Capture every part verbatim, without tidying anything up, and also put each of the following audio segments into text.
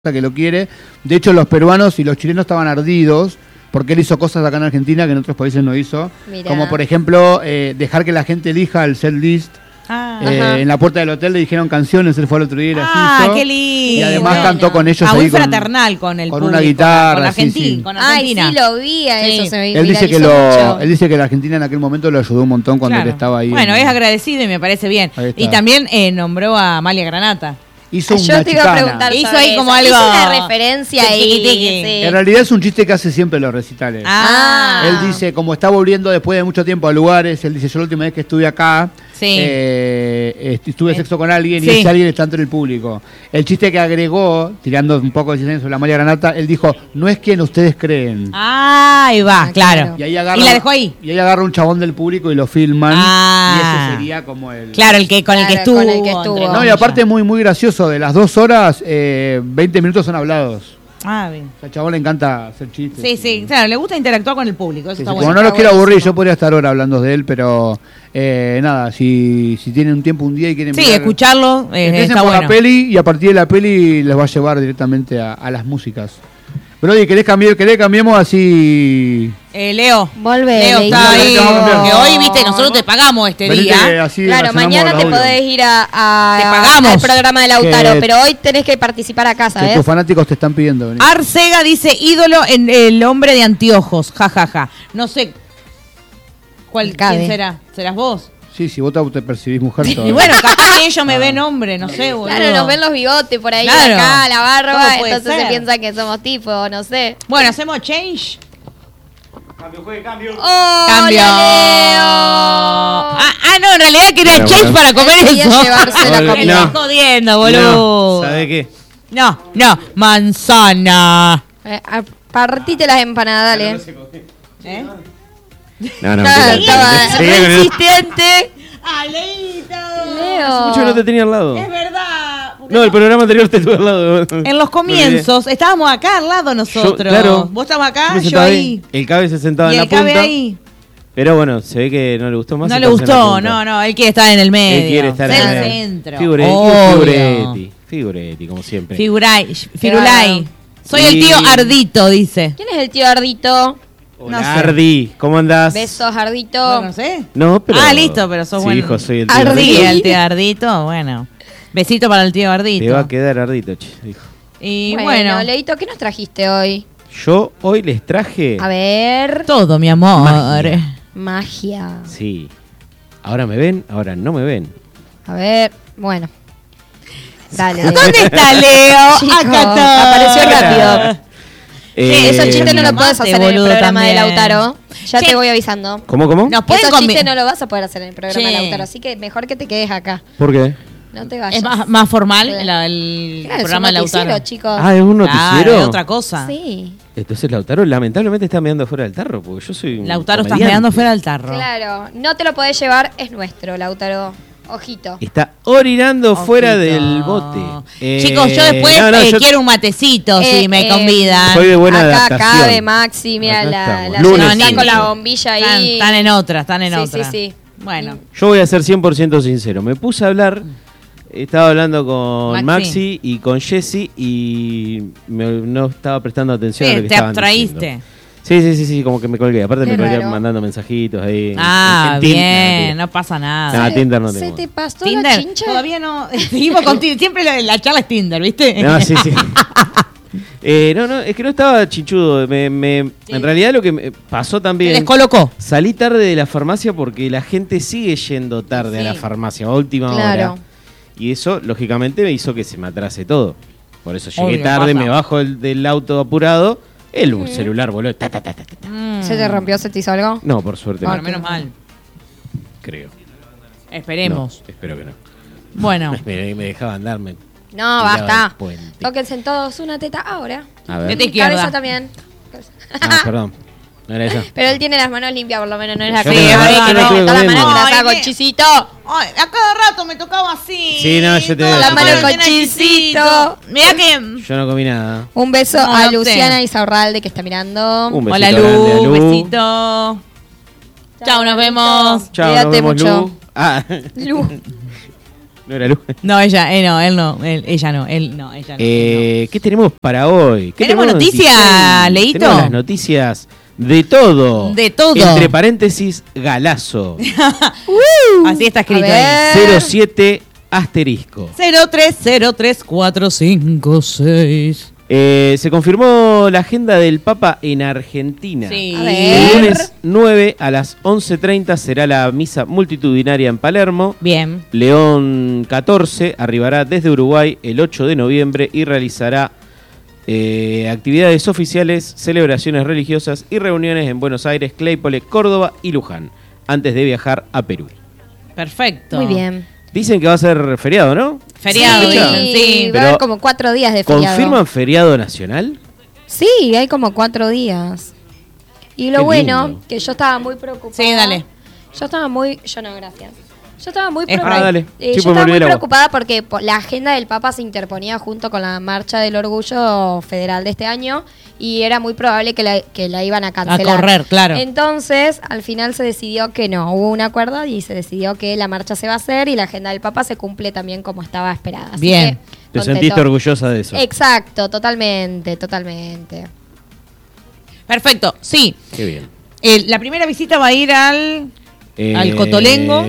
que lo quiere. De hecho, los peruanos y los chilenos estaban ardidos porque él hizo cosas acá en Argentina que en otros países no hizo. Mirá. Como por ejemplo, eh, dejar que la gente elija el set list. Ah, eh, en la puerta del hotel le dijeron canciones, él fue al otro día y las ah, hizo. Qué lindo. Y además bueno. cantó con ellos. Ah, muy ahí fraternal con, con el con público, una guitarra, con Argentina, sí, sí. con Argentina. Ay, sí, lo vi a eso, sí. se me él dice que lo, mucho. Él dice que la Argentina en aquel momento lo ayudó un montón cuando claro. él estaba ahí. Bueno, en... es agradecido y me parece bien. Y también eh, nombró a Amalia Granata. Hizo Yo una te iba chicana. a preguntar Hizo sobre ahí eso. como algo... Hizo una referencia ahí. Sí. En realidad es un chiste que hace siempre los recitales. Ah. Él dice, como está volviendo después de mucho tiempo a lugares, él dice, yo la última vez que estuve acá, sí. eh, tuve sexo con alguien sí. y ese alguien está entre el público. El chiste que agregó, tirando un poco de cizaña sobre la Amalia Granata, él dijo, no es quien ustedes creen. Ah, ahí va, ah, claro. Y, ahí agarra, y la dejó ahí. Y ahí agarra un chabón del público y lo filman. Ah. Y ese sería como el... Claro, el que con claro, el que estuvo. Con el que estuvo. No, y aparte muy, muy gracioso, de las dos horas, eh, veinte minutos son hablados. Ah, bien. Al chabón le encanta hacer chistes. Sí, sí, claro, le gusta interactuar con el público. Eso sí, está sí, bueno. Como no los quiero aburrir, buenísimo. yo podría estar ahora hablando de él, pero eh, nada, si, si tienen un tiempo un día y quieren sí, mirar, escucharlo, eh, empiecen está por bueno. la peli y a partir de la peli les va a llevar directamente a, a las músicas. Brody, ¿querés cambiar? ¿Querés cambiemos así? Eh, Leo. Volve, Leo Leito. está ahí. Leo. Porque hoy, viste, nosotros te pagamos este Venite día. así Claro, relacionamos mañana los te audios. podés ir a, a, Te pagamos. al programa de Lautaro, Que- pero hoy tenés que participar acá, Que ¿sabes? tus fanáticos te están pidiendo venir. Arcega dice ídolo en el hombre de anteojos. Ja, ja, ja. No sé cuál Cabe. quién será. ¿Serás vos? Sí, si vos te percibís mujer Y todavía. bueno, capaz que ellos me ven hombre, no sé, boludo. Claro, nos ven los bigotes por ahí, Claro. acá, la Todo barba, puede entonces ser. se piensan que somos tipo, no sé. Bueno, hacemos change. Cambio, juegue, cambio. ¡Oh, Cambio. Leo! Ah, ah, no, en realidad quería Bueno, change bueno. para comer Quería eso. llevarse la No. Me comida. estás jodiendo, boludo. No, ¿sabe qué? No, no, manzana. Eh, ah, partite las empanadas, dale. ¿Eh? No, no, Estaba, mentira, estaba mentira. Seguía con el- insistente. ¡Aleito! Leo. Mucho no te tenía al lado. Es verdad. No, el programa anterior te tuve al lado. En los comienzos, estábamos acá al lado nosotros. Yo- claro. Vos estabas acá, me yo sentaba ahí. El cabe se sentaba Y en el la cabe punta. ahí. Pero bueno, se ve que no le gustó más. No le sentarse en la gustó, punta. no, no, él quiere estar en el medio. Él quiere estar Ser en el el centro. Figuretti, Obvio. figuretti, figuretti, como siempre. Figuray, Firulay. Soy el Y- tío Ardito, dice. ¿Quién es el tío Ardito? Hola, no sé. Ardi, ¿cómo andás? Besos, Ardito. Bueno, no sé. No, pero... Ah, listo, pero sos sí, bueno. hijo, soy el tío Ardi, Ardito. el tío Ardito, bueno. Besito para el tío Ardito. Te va a quedar Ardito, che, dijo. Y bueno, bueno, Leito, ¿qué nos trajiste hoy? Yo hoy les traje... A ver. todo, mi amor. Magia. Magia. Sí. Ahora me ven, ahora no me ven. A ver. Bueno. Dale. ¿Dónde está Leo? Chico, Acá está. apareció rápido. Sí, Eh, esos chistes no los puedes mate, hacer en el boludo, programa de también. Lautaro. Ya Che. te voy avisando. ¿Cómo, cómo? Nos pueden Esos convi- chistes no los vas a poder hacer en el programa de Che. Lautaro. Así que mejor que te quedes acá. ¿Por qué? No te vayas. Es más, más formal Claro. la- el Claro, es un programa de noticiero, Lautaro. chicos. Ah, ¿es un noticiero? Claro, es otra cosa. Sí. Entonces Lautaro lamentablemente está meando fuera del tarro, porque yo soy un Lautaro está comediante. meando fuera del tarro. Claro. No te lo podés llevar, es nuestro, Lautaro. Ojito. Está orinando Ojito. fuera del bote. Eh, Chicos, yo después no, no, eh, yo- quiero un matecito Eh, si me eh, convidan. Soy de buena Acá adaptación. cabe Maxi, mira Acá la, estamos. la Lunes señorita cinco. con la bombilla Están, ahí. están en otra, están en Sí, otra. sí, sí. Bueno, Yo voy a ser cien por ciento sincero. Me puse a hablar, estaba hablando con Maxi. Maxi, y con Jessy y me- no estaba prestando atención a lo sí, que te estaban abstraíste. diciendo. Sí, sí, sí, sí, como que me colgué. Aparte Qué me colgué raro. mandando mensajitos ahí. Ah, en- en Tinder, bien, mentira. no pasa nada. Nah, Se- Tinder no ¿Se tengo. te pasó la Tinder, chincha? todavía no. Seguimos con Tinder. Siempre la, la charla es Tinder, ¿viste? No, sí, sí. Eh, no, no, es que no estaba chinchudo. Me, me- Sí. En realidad lo que me pasó Te también... descolocó. Salí tarde de la farmacia porque la gente sigue yendo tarde a la Sí. farmacia, a última Claro. hora. Y eso, lógicamente, me hizo que se me atrase todo. Por eso llegué Obvio, tarde, pasa. me bajo del, del auto apurado. El celular voló. Ta, ta, ta, ta, ta. Mm. ¿Se te rompió? ¿Se te hizo algo? No, por suerte Bueno, no. menos mal. Creo. Esperemos. No, espero que no. Bueno, Me, me dejaba andarme. No, Tiraba basta. el puente. Tóquense todos una teta ahora. A Vete ver. izquierda. Cabeza también. Ah, perdón. No era esa. Pero él tiene las manos limpias, por lo menos, no es la Yo que no- me yo no toda estuve la mano comiendo. engrasada Ay, con qué- chisito. ay, a cada rato me tocaba así. Sí, no, yo te- Toda Con la la mano mano con llena de chisito. Mirá que. Yo no comí nada. Un beso No, a no Luciana sé. Isaurralde que está mirando. Un besito Hola, grande a Lu. Lu. Besito. Chao, nos vemos. Chao, Cuídate nos vemos, mucho. Lu. Ah, Lu. No era Luján. No, ella, eh, no, él no, él, ella no, él no, ella no. Eh, él no. ¿Qué tenemos para hoy? ¿Qué ¿Tenemos noticias, Leito? Tenemos las noticias de todo. De todo. Entre paréntesis, galazo. uh, Así está escrito ahí. cero siete asterisco. cero tres cero tres cuatro cinco seis. Eh, se confirmó la agenda del Papa en Argentina. Sí. A ver. El lunes nueve a las once treinta será la misa multitudinaria en Palermo. Bien. León catorce arribará desde Uruguay el ocho de noviembre y realizará eh, actividades oficiales, celebraciones religiosas y reuniones en Buenos Aires, Claypole, Córdoba y Luján, antes de viajar a Perú. Perfecto. Muy bien. Dicen que va a ser feriado, ¿no? Feriado, sí, dicen, sí. va a haber como cuatro días de feriado. ¿Confirman feriado nacional? Sí, hay como cuatro días. Y lo Qué bueno, lindo. que yo estaba muy preocupada. Sí, dale. Yo estaba muy... Yo no, gracias. Yo estaba muy Es preocupada. Ah, dale. Eh, Sí, yo pues me estaba olvidé muy el agua. preocupada porque po- la agenda del Papa se interponía junto con la Marcha del Orgullo Federal de este año y era muy probable que la, que la iban a cancelar. A correr, claro. Entonces, al final se decidió que no, hubo un acuerdo y se decidió que la marcha se va a hacer y la agenda del Papa se cumple también como estaba esperada. Así Bien. que, ¿Te contento. sentiste orgullosa de eso? Exacto, totalmente, totalmente. Perfecto, sí. Qué bien. El- la primera visita va a ir al... Eh, Al Cotolengo.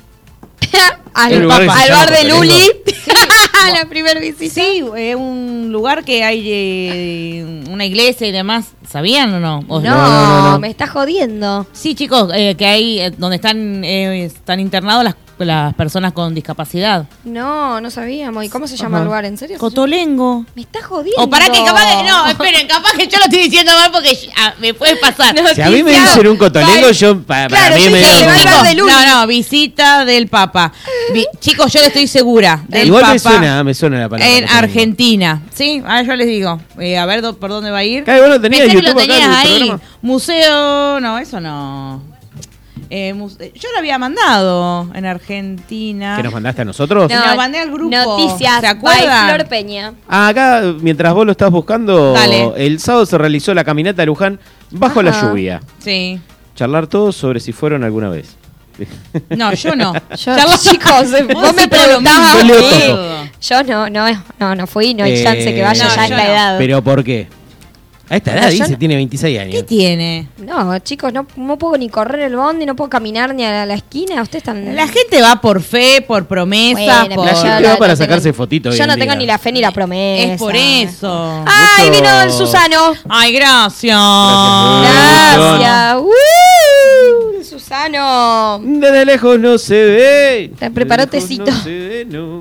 al, El lugar que se al llama bar de Cotolengo. Luli. La primera visita. Sí, es un lugar que hay eh, una iglesia y demás. ¿Sabían o no? ¿O No, No, no, no, no. me estás jodiendo. Sí, chicos, eh, que hay eh, donde están eh, están internados las, las personas con discapacidad. No, no sabíamos. ¿Y cómo se llama Ajá. el lugar? ¿En serio? Cotolengo. Me estás jodiendo. O para que capaz que... No, esperen, capaz que yo lo estoy diciendo mal porque ah, me puede pasar. No, Si a mí me Noticias. dicen un cotolengo, Ay, yo pa- para claro, mí yo me sé que va a da hablar como- de Luli. No, no, visita del Papa. Vi- chicos, yo le estoy segura. Del Igual Papa me suena, me suena la palabra. en cotolengo. Argentina. Sí, ahora yo les digo. Eh, a ver do- por dónde va a ir. Claro, vos lo tenías Pensé en que lo YouTube acá en tenías el ahí. programa. Museo. No, eso no. Eh, muse- yo lo había mandado en Argentina. ¿Que nos mandaste a nosotros? No. Lo mandé al grupo. Noticias. ¿Se acuerdan? by Flor Peña. Ah, acá, mientras vos lo estás buscando, Dale. el sábado se realizó la caminata de Luján bajo la Ajá. lluvia. Sí. Charlar todos sobre si fueron alguna vez. No, yo no. Yo, Charla- chicos, Vos vos me decís todo lo preguntabas. mismo. Yo leo Sí. todo. Yo no, no, no, no fui, no hay Eh, chance que vaya no, ya a yo esta no. edad. ¿Pero por qué? A esta edad, No, yo dice, no- tiene veintiséis ¿Qué años. tiene? No, chicos, no, no puedo ni correr el bondi, no puedo caminar ni a la, la esquina. Ustedes están. La gente va por fe, por promesa, Bueno, por... La pero gente yo va no- para no tengo- sacarse fotitos hoy Yo en no tengo día. ni la fe ni la promesa. Es por eso. ¡Ay, Mucho- vino el Susano! Ay, gracias. Gracias. Gracias. ¡Uh! el Susano. Desde lejos no se ve. Te preparó Desde lejos tecito. No se ve, no.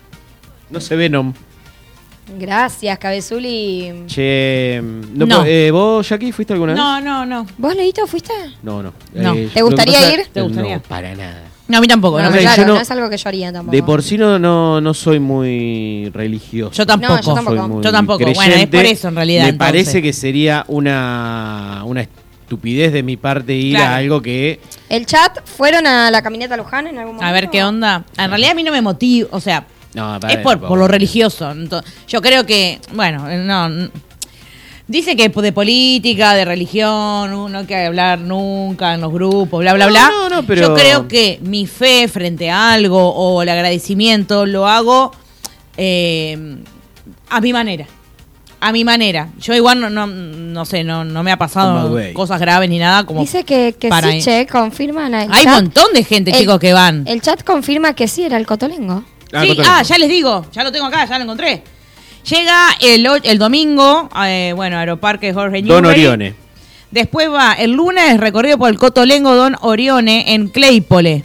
No se ve, no. Gracias, Cabezuli. Che, no, No. eh, ¿vos, Jackie, fuiste alguna vez? No, no, no. ¿Vos, Leito, fuiste? No, no. No. Eh, ¿Te lo que gustaría pasa- ir? ¿Te gustaría? No, para nada. No, a mí tampoco. No, No, o me- sea, claro, yo no- no es algo que yo haría tampoco. De por sí no, no, no soy muy religioso. Yo tampoco. No, yo tampoco. Soy muy Yo tampoco. Bueno, es creyente. por eso en realidad, Me entonces. parece que sería una, una estupidez de mi parte ir Claro. a algo que... ¿El chat fueron a la caminata Luján en algún momento? A ver qué onda. En realidad a mí no me motiva, o sea, No, para es por, por lo religioso. Ento- Yo creo que, bueno, no... n- Dice que de política, de religión, no hay que hablar nunca en los grupos, bla, bla, No, bla. no, no, pero- Yo creo que mi fe frente a algo o el agradecimiento lo hago eh, a mi manera. A mi manera. Yo igual no, no, no sé, no, no me ha On pasado my way. cosas graves ni nada como... Dice que, que para sí, ir. che, confirman el Hay un chat. montón de gente, El- chicos, que van. El chat confirma que sí, era el Cotolengo. Ah, Sí, Cotolengo. ah, ya les digo, ya lo tengo acá, ya lo encontré. Llega el, o- el domingo, eh, bueno, Aeroparque Jorge Don Newbery. Orione. Después va el lunes, recorrido por el Cotolengo Don Orione en Claypole.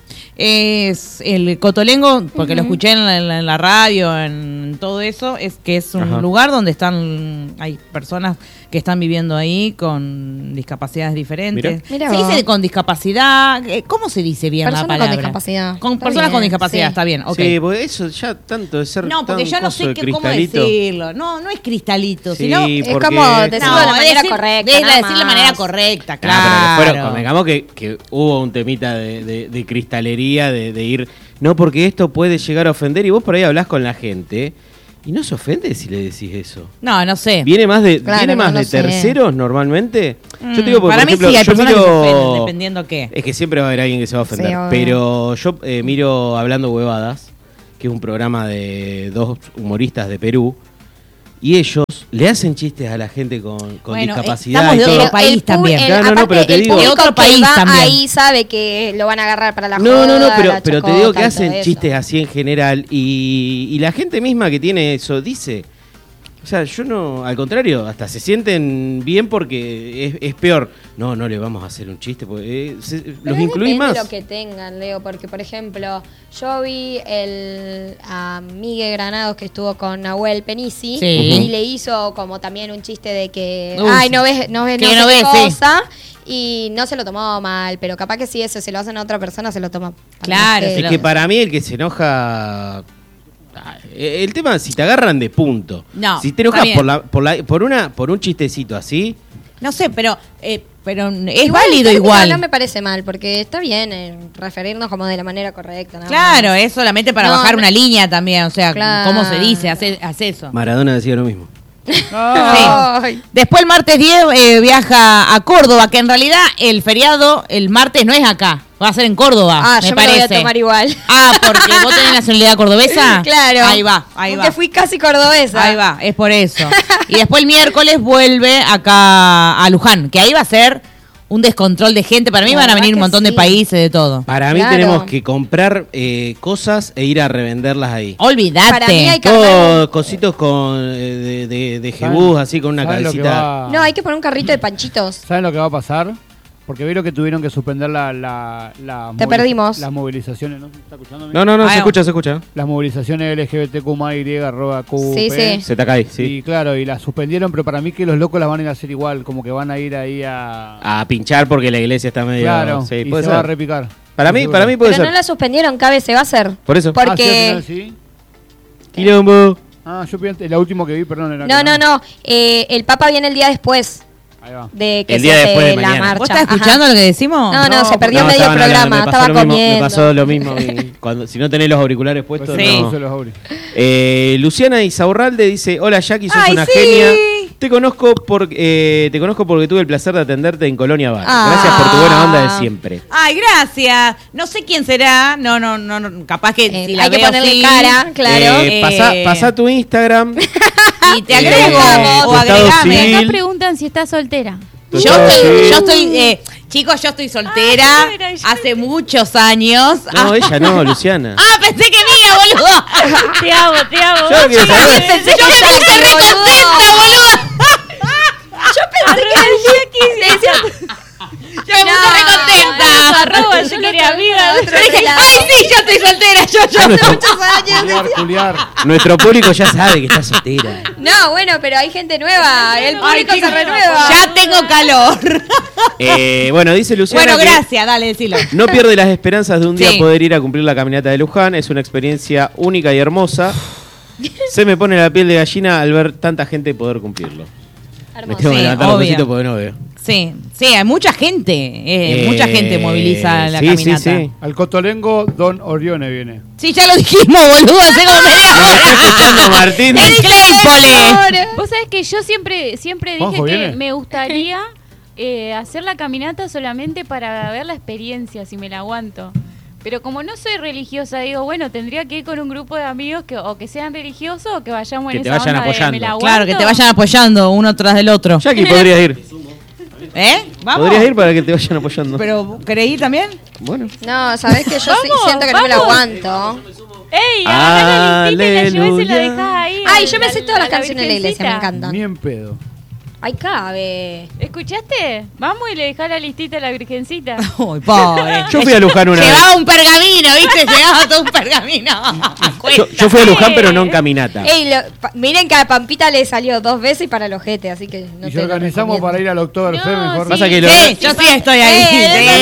Es el Cotolengo, porque lo escuché en la, en la- en la radio, en todo eso, es que es un Ajá. lugar donde están hay personas que están viviendo ahí con discapacidades diferentes. Mira. Mira se vos. dice con discapacidad, eh, ¿cómo se dice bien Personas la con palabra? discapacidad. Con Está personas con bien, discapacidad, sí. está bien, ok. Sí, porque eso ya tanto de ser No, porque tan yo no coso sé de qué, cómo cristalito. decirlo. No, no es cristalito, Sí, sino... Es porque- como decirlo de la es manera decir- correcta. Es nada decir de más. manera correcta, Claro, claro. pero que fueron- convengamos que, que hubo un temita de, de- de cristalería, de, de ir, no, porque esto puede llegar a ofender, y vos por ahí hablás con la gente, y no se ofende si le decís eso. No, no sé. ¿Viene más de, Claro, ¿viene más no, no de sé. terceros normalmente? Mm, Yo te digo, porque, para por mí ejemplo, sí, hay yo personas que se miro... ofenden, dependiendo qué. Es que siempre va a haber alguien que se va a ofender, Sí, obvio. pero yo eh, miro hablando huevadas, que es un programa de dos humoristas de Perú. Y ellos le hacen chistes a la gente con, con bueno, discapacidad. Estamos de y otro todo. país el, también. El, claro, no, no, pero te el digo. público De otro país que va también. ahí sabe que lo van a agarrar para la No, joda, no, no, pero, la pero te chacota, digo que y hacen todo chistes eso. así en general. Y, y la gente misma que tiene eso dice. O sea, yo no, al contrario, hasta se sienten bien porque es, es peor. No, no le vamos a hacer un chiste, porque eh, se- Pero los es incluís depende más. de lo que tengan, Leo, porque por ejemplo, yo vi el a Miguel Granados que estuvo con Nahuel Penisi Sí. y le hizo como también un chiste de que Uy, ay, no ves, no ves, que no, no sé qué ves, sí. cosa y no se lo tomó mal, pero capaz que si eso se lo hacen a otra persona se lo toma. Claro, para se Es lo- que para mí el que se enoja. ah, El tema, si te agarran de punto. No, Si te está enojas bien. por, la, por, la, por, una, por un chistecito así. No sé, pero eh, pero es Igual, válido el término igual. No me parece mal, porque está bien eh, referirnos como de la manera correcta. nada Claro, más. es solamente para No, bajar no- una línea también, o sea, Claro. ¿cómo se dice? Hace, hace eso. Maradona decía lo mismo. Ay. Después el martes diez eh, viaja a Córdoba, que en realidad el feriado el martes no es acá, va a ser en Córdoba, Ah, me yo me parece. lo voy a tomar igual. Ah, porque vos tenés nacionalidad cordobesa. Claro. Ahí va, ahí Aunque va. fui casi cordobesa. Ahí va, es por eso. Y después el miércoles vuelve acá a Luján, que ahí va a ser un descontrol de gente. Para mí La van a verdad venir un que montón de sí. países, de todo. Para mí Claro. tenemos que comprar eh, cosas e ir a revenderlas ahí. Olvídate. Para mí hay que- Todos cositos con eh, de, de, de jebús, así con una ¿Saben lo que cabecita. va- No, hay que poner un carrito de panchitos. ¿Saben lo que va a pasar? Porque vieron que tuvieron que suspender la, la, la Te moviliz- perdimos. las movilizaciones. ¿No? ¿Está escuchando? No, no, no, Ah, se no. escucha, se escucha. Las movilizaciones L G B T Q más Y, arroba Q, Sí, P. sí. Se te cae, sí. Y claro, y las suspendieron, pero para mí que los locos las van a ir a hacer igual, como que van a ir ahí a... A pinchar porque la iglesia está medio. claro, sí, y puede se ser. va a repicar. Para mí, Seguro. para mí puede Pero ser. no la suspendieron, cabe, se va a hacer. Por eso. Por- Ah, ¿sí, al porque- final sí? Quilombo. Ah, yo pensé, la última que vi, perdón, era No, que no, no. Eh, el Papa viene el día después Ahí va. de que El se día hace después de la mañana. marcha. ¿Vos estás Ajá. escuchando lo que decimos? No, no, No, se perdió No, medio estaban hablando, programa, me pasó estaba lo mismo, comiendo. Me pasó lo mismo. y cuando, si no tenés los auriculares puestos, Pues Sí. no. se los abrí. Eh, Luciana Isaurralde dice: Hola Jackie, sos Ay, una sí. genia. Te conozco, por, eh, te conozco porque tuve el placer de atenderte en Colonia Bar. Ah. Gracias por tu buena onda de siempre. Ay, gracias. No sé quién será. No, no, no, no, capaz que Eh, si la hay que veo, ponerle sí. cara, claro. Eh, pasá, Eh, pasá tu Instagram. Y te Eh, agrego tu o estado agregame. civil. Acá preguntan si está soltera. Tu Yo estado estoy, civil. yo estoy, eh, chicos, yo estoy soltera Ah, yo era, yo hace muchos años. No, ah, ella no, Luciana. ah, pensé que mía, boludo. Te amo, te amo. Yo quiero saber. Pensé que Yo me Jackie, puse re boludo. contenta, boludo. Yo pensé que era Jackie. Te decía, Yo me puse re contenta. Arroba, yo quería amiga. Yo dije, ay, sí, yo estoy soltera. Yo, yo. Ah, nuestro, Juliar, Juliar. nuestro público ya sabe que está soltera. No, bueno, pero hay gente nueva. El Ay, público se chicos, renueva. ya tengo calor. Eh, bueno, dice Luciana. Bueno, que gracias, dale, decilo. No pierde las esperanzas de un día Sí. poder ir a cumplir la caminata de Luján. Es una experiencia única y hermosa. Se me pone la piel de gallina al ver tanta gente poder cumplirlo. Me Hermoso. tengo que Sí, levantar los obvio. besitos porque no veo. Sí, sí, hay mucha gente. eh, Eh, mucha gente moviliza la sí, caminata. sí, sí. Al Cotolengo, Don Orione viene. Sí, ya lo dijimos, boludo, hace como media Lo hora. está escuchando Martín. En Claypole. Vos sabés que yo siempre, siempre dije Juanjo, que ¿viene? me gustaría eh, hacer la caminata solamente para ver la experiencia, si me la aguanto. Pero como no soy religiosa, digo, bueno, tendría que ir con un grupo de amigos que o que sean religiosos o que vayamos Que en te esa vayan onda de, apoyando. me la aguanto. Claro, que te vayan apoyando uno tras del otro. Jackie, podrías ir. ¿Eh? ¿Vamos? Podrías ir para que te vayan apoyando. ¿Pero querés ir también? Bueno. No, sabés que yo sí- Vamos, siento que no me lo vamos. aguanto. ¡Ey! Agarrá la listita y la llevas y la Aleluya. dejás ahí. Ay, a yo me la- sé todas las a la canciones de la iglesia, me virgencita. encantan. Ni en pedo. Ay, cabe. ¿Escuchaste? Vamos y le dejás la listita a la virgencita. Uy, pobre. Yo fui a Luján una vez. Llevaba un pergamino, ¿viste? Llevaba todo un pergamino. Yo, yo fui a Luján, pero no en caminata. Ey, lo- pa- miren que a Pampita le salió dos veces y para el ojete, así que no y si te lo organizamos recomiendo. para ir al Oktoberfest, No, mejor. sí. Pasa que lo, Sí, yo sí estoy ahí. Eh,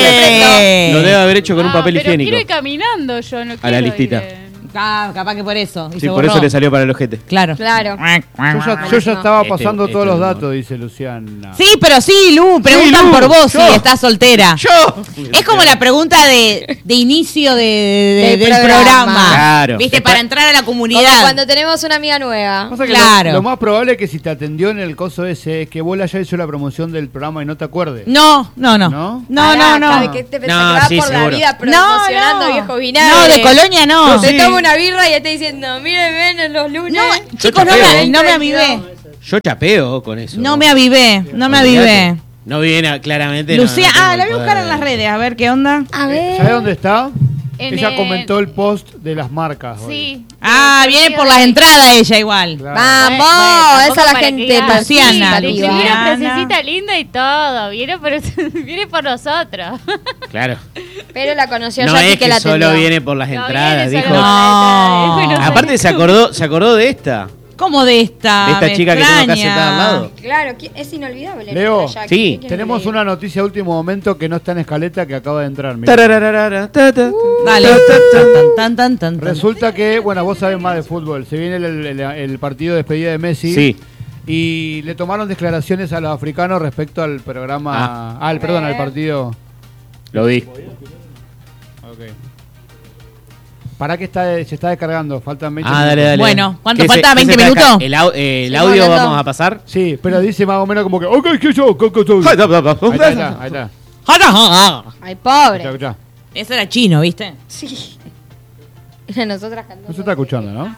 Sí. lo debe haber hecho con un Ah, papel pero higiénico. quiero ir caminando yo, no A la quiero ir, listita. eh. Ah, capaz que por eso. y Sí, se por eso borró. le salió para el ojete. Claro. Claro. Yo ya, yo ya No. estaba Este- pasando este todos los no. datos, dice Luciana. Sí, pero sí, Lu, preguntan Lu, por vos yo. si estás soltera. ¡Yo! Es como la pregunta de, de inicio de, de- Del del programa. programa. Claro. ¿Viste? Está- Para entrar a la Como comunidad. cuando tenemos una amiga nueva. Pasa que Claro. lo, lo más probable es que si te atendió en el coso ese es que vos le hayas hecho la promoción del programa y no te acuerdes. No, no, no. ¿No? No, no, Pará, no. ¿sabe qué te pensás No, que va sí, por la seguro. vida promocionando no. viejo vinagre? No, de Colonia no. Yo Se sí. toma una birra y esté diciendo, miren, ven los lunes. No, chicos, no me, no me avivé. Yo chapeo con eso. No me avivé, no me avivé. No viene claramente. Lucía, no, no ah, la voy a buscar en las redes, a ver qué onda. A ver. ¿Sabes dónde está? En Ella el... comentó el post de las marcas. Sí. Hoy. Ah, viene por las entradas ella igual. Claro. Vamos, Bueno, esa es la para gente que vean. Luciana, Le Luciana. escribí una frasecita linda y todo. Viene por, viene por nosotros. Claro. Pero la conoció No ya es que que la solo atendió. viene por las No, entradas, viene dijo. solo por las No. entradas. Dijo, Aparte se acordó, se acordó de esta. ¿Cómo de esta? De esta Me chica que tengo acá extraña. sentada al lado. Claro, es inolvidable. Leo, nuestra Jackie. sí, ¿Quién Tenemos le- una noticia de último momento que no está en escaleta que acaba de entrar. Mirá. Tarararara, ta, ta. Dale. Tan, tan, tan, tan, tan. Resulta que, bueno, vos sabés más de fútbol. Se viene el, el- el partido de despedida de Messi. Sí. Y le tomaron declaraciones a los africanos respecto al programa. Ah, al, perdón, al partido. Lo vi. Ok. ¿Para qué está, se está descargando? Faltan veinte Ah, dale, minutos. dale. Bueno, ¿cuánto ¿Qué se- falta? qué se ¿veinte está minutos? acá? El, au- eh, el Seguimos audio hablando. vamos a pasar. Sí, pero dice más o menos como que. Ok, ¿qué yo? ¿Qué- qué yo? Ahí está, ahí está. Ahí está. Ay, Escuchá, pobre. escuchá. Ese era chino, ¿viste? Sí. Era nosotras cantando. No se está escuchando, ¿no?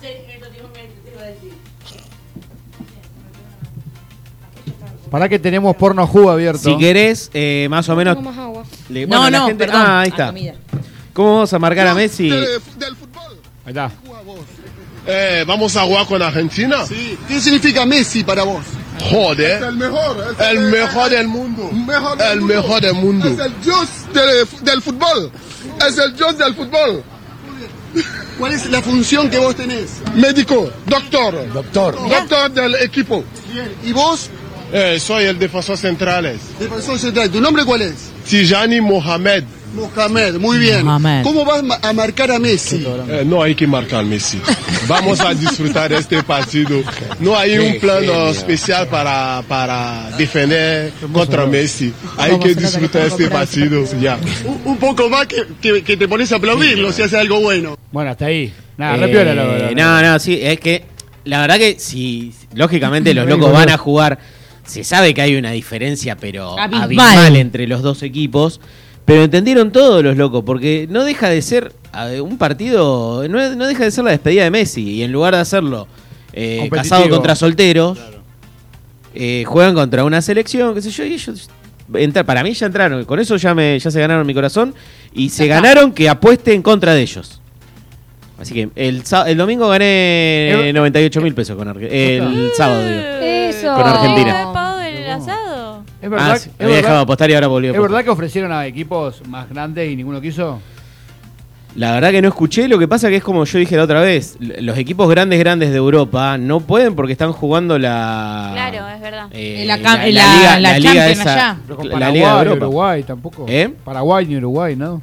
Para que tenemos porno jugo abierto. Si querés, eh, más o menos. Tengo más agua. le- No, bueno, la no, gente- perdón. Ah, ahí Ah, está. comida. ¿Cómo vamos a marcar a Messi? Del, del fútbol. Ahí está. Eh, ¿Vamos a jugar con Argentina? Sí. ¿Qué significa Messi para vos? Joder. El mejor. es El mejor del mundo. mejor del El mundo. mejor del mundo. Es el dios del, del fútbol. Es el dios del fútbol. ¿Cuál es la función que vos tenés? Médico, doctor. Doctor. Doctor del equipo. Bien. ¿Y vos? Eh, soy el defensor central. Defensor central. ¿Tu nombre cuál es? Tijani Mohamed. Mohamed. Muy bien. Mohamed. ¿Cómo vas ma- a marcar a Messi? Eh, no hay que marcar Messi. Vamos a disfrutar este partido. No hay un plan especial para, para defender contra Messi. Hay que disfrutar este partido. Ya. Un, un poco más que, que, que te pones a aplaudirlo si hace algo bueno. Bueno, hasta ahí. Nada, Eh, re piola la verdad. no, no, sí, es que la verdad que si lógicamente los Re locos boludo. van a jugar, se sabe que hay una diferencia, pero Abismal. abismal entre los dos equipos. Pero entendieron todos los locos, porque no deja de ser eh, un partido, no, no deja de ser la despedida de Messi. Y en lugar de hacerlo eh, Competitivo. casado contra solteros, eh, juegan contra una selección, qué sé yo, y ellos entra- para mí ya entraron, con eso ya me ya se ganaron mi corazón y se ganaron que apueste en contra de ellos. Así que el, sá- el domingo gané Eh, noventa y ocho mil pesos con Arge- el sábado, digo. Eso. Con Argentina. ¿Había pagado el asado? Es verdad, Ah, sí, es había dejado verdad, apostar y ahora volvió a ¿es apostar. verdad que ofrecieron a equipos más grandes y ninguno quiso? La verdad que no escuché, lo que pasa que es como yo dije la otra vez, l- los equipos grandes grandes de Europa no pueden porque están jugando la Claro, es verdad. eh, La cam- la- la Champions allá. Pero con la Paraguay, Liga de Europa. Uruguay tampoco. ¿Eh? Paraguay ni Uruguay, ¿no?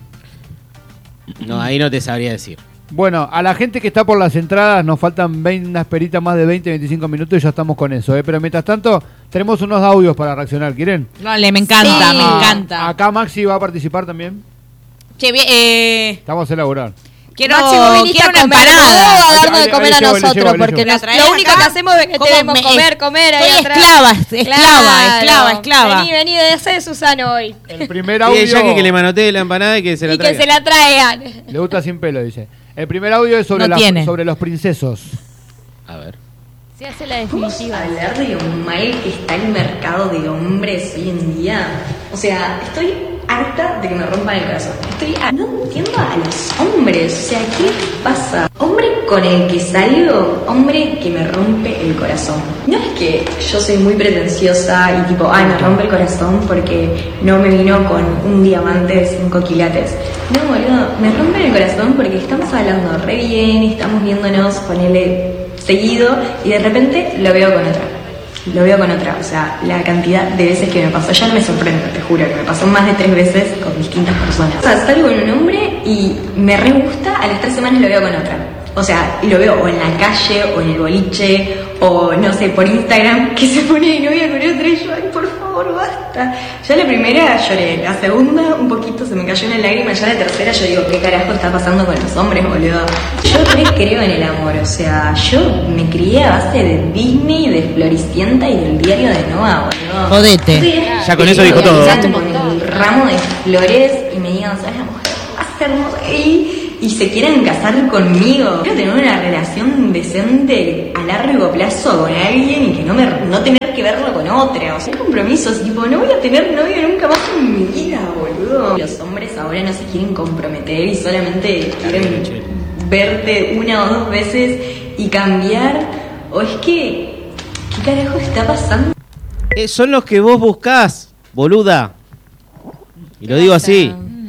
No, ahí no te sabría decir. Bueno, a la gente que está por las entradas nos faltan veinte, unas peritas más de veinte, veinticinco minutos y ya estamos con eso, ¿eh? Pero mientras tanto, tenemos unos audios para reaccionar, ¿quieren? Dale, me encanta, Sí. me encanta. Acá Maxi va a participar también. Che, bien, eh, Estamos a elaborar. quiero, Máximo, viniste quiero a una comer, empanada. no a darnos Ahí- de ahí- comer ahí a llevo, ahí nosotros, llevo, ahí porque llevo. nos- ¿La lo único acá? que hacemos es que ¿Cómo te vemos me- comer, comer ahí Estoy atrás. esclava, esclava, esclava, esclava. Vení, vení, de ese Susano hoy. El primer Sí, audio... Jackie que le manotee la empanada y que se la Y que traiga. se la traigan. Le gusta sin pelo, dice. El primer audio es sobre, No las- tiene. sobre los princesos. A ver. Se hace la ¿Vamos definitiva. a hablar de lo mal que está el mercado de hombres hoy en día? O sea, estoy harta de que me rompan el corazón. Estoy a- No entiendo a los hombres. O sea, ¿qué pasa? Hombre con el que salgo, hombre que me rompe el corazón. No es que yo soy muy pretenciosa y tipo, ay, me rompe el corazón porque no me vino con un diamante de cinco quilates. No, boludo, me rompe el corazón porque estamos hablando re bien, estamos viéndonos, ponele seguido y de repente lo veo con otra. Lo veo con otra, o sea, la cantidad de veces que me pasó, ya no me sorprende, te juro, que me pasó más de tres veces con distintas personas. O sea, salgo con un hombre y me re gusta, a las tres semanas lo veo con otra. O sea, y lo veo o en la calle, o en el boliche, o no sé, por Instagram, que se pone de novia con otra y yo, ay, por favor, basta. Ya la primera lloré, la segunda un poquito se me cayó una lágrima, ya la tercera yo digo, ¿qué carajo está pasando con los hombres, boludo? Yo re creo en el amor, o sea, yo me crié a base de Disney, de Floricienta y del diario de Noah, boludo. Jodete. Sí, Ya con eso dijo todo. con el ramo de flores y me digan, ¿sabes la mujer más hermosa? Y, y se quieran casar conmigo. Quiero tener una relación decente a largo plazo con alguien y que no, me, no tener que verlo con otra. O sea, compromisos, tipo, no voy a tener novio nunca más en mi vida, boludo. Los hombres ahora no se quieren comprometer y solamente quieren verte una o dos veces y cambiar. O es que, ¿qué carajo está pasando? Eh, son los que vos buscás, boluda. Y lo digo así.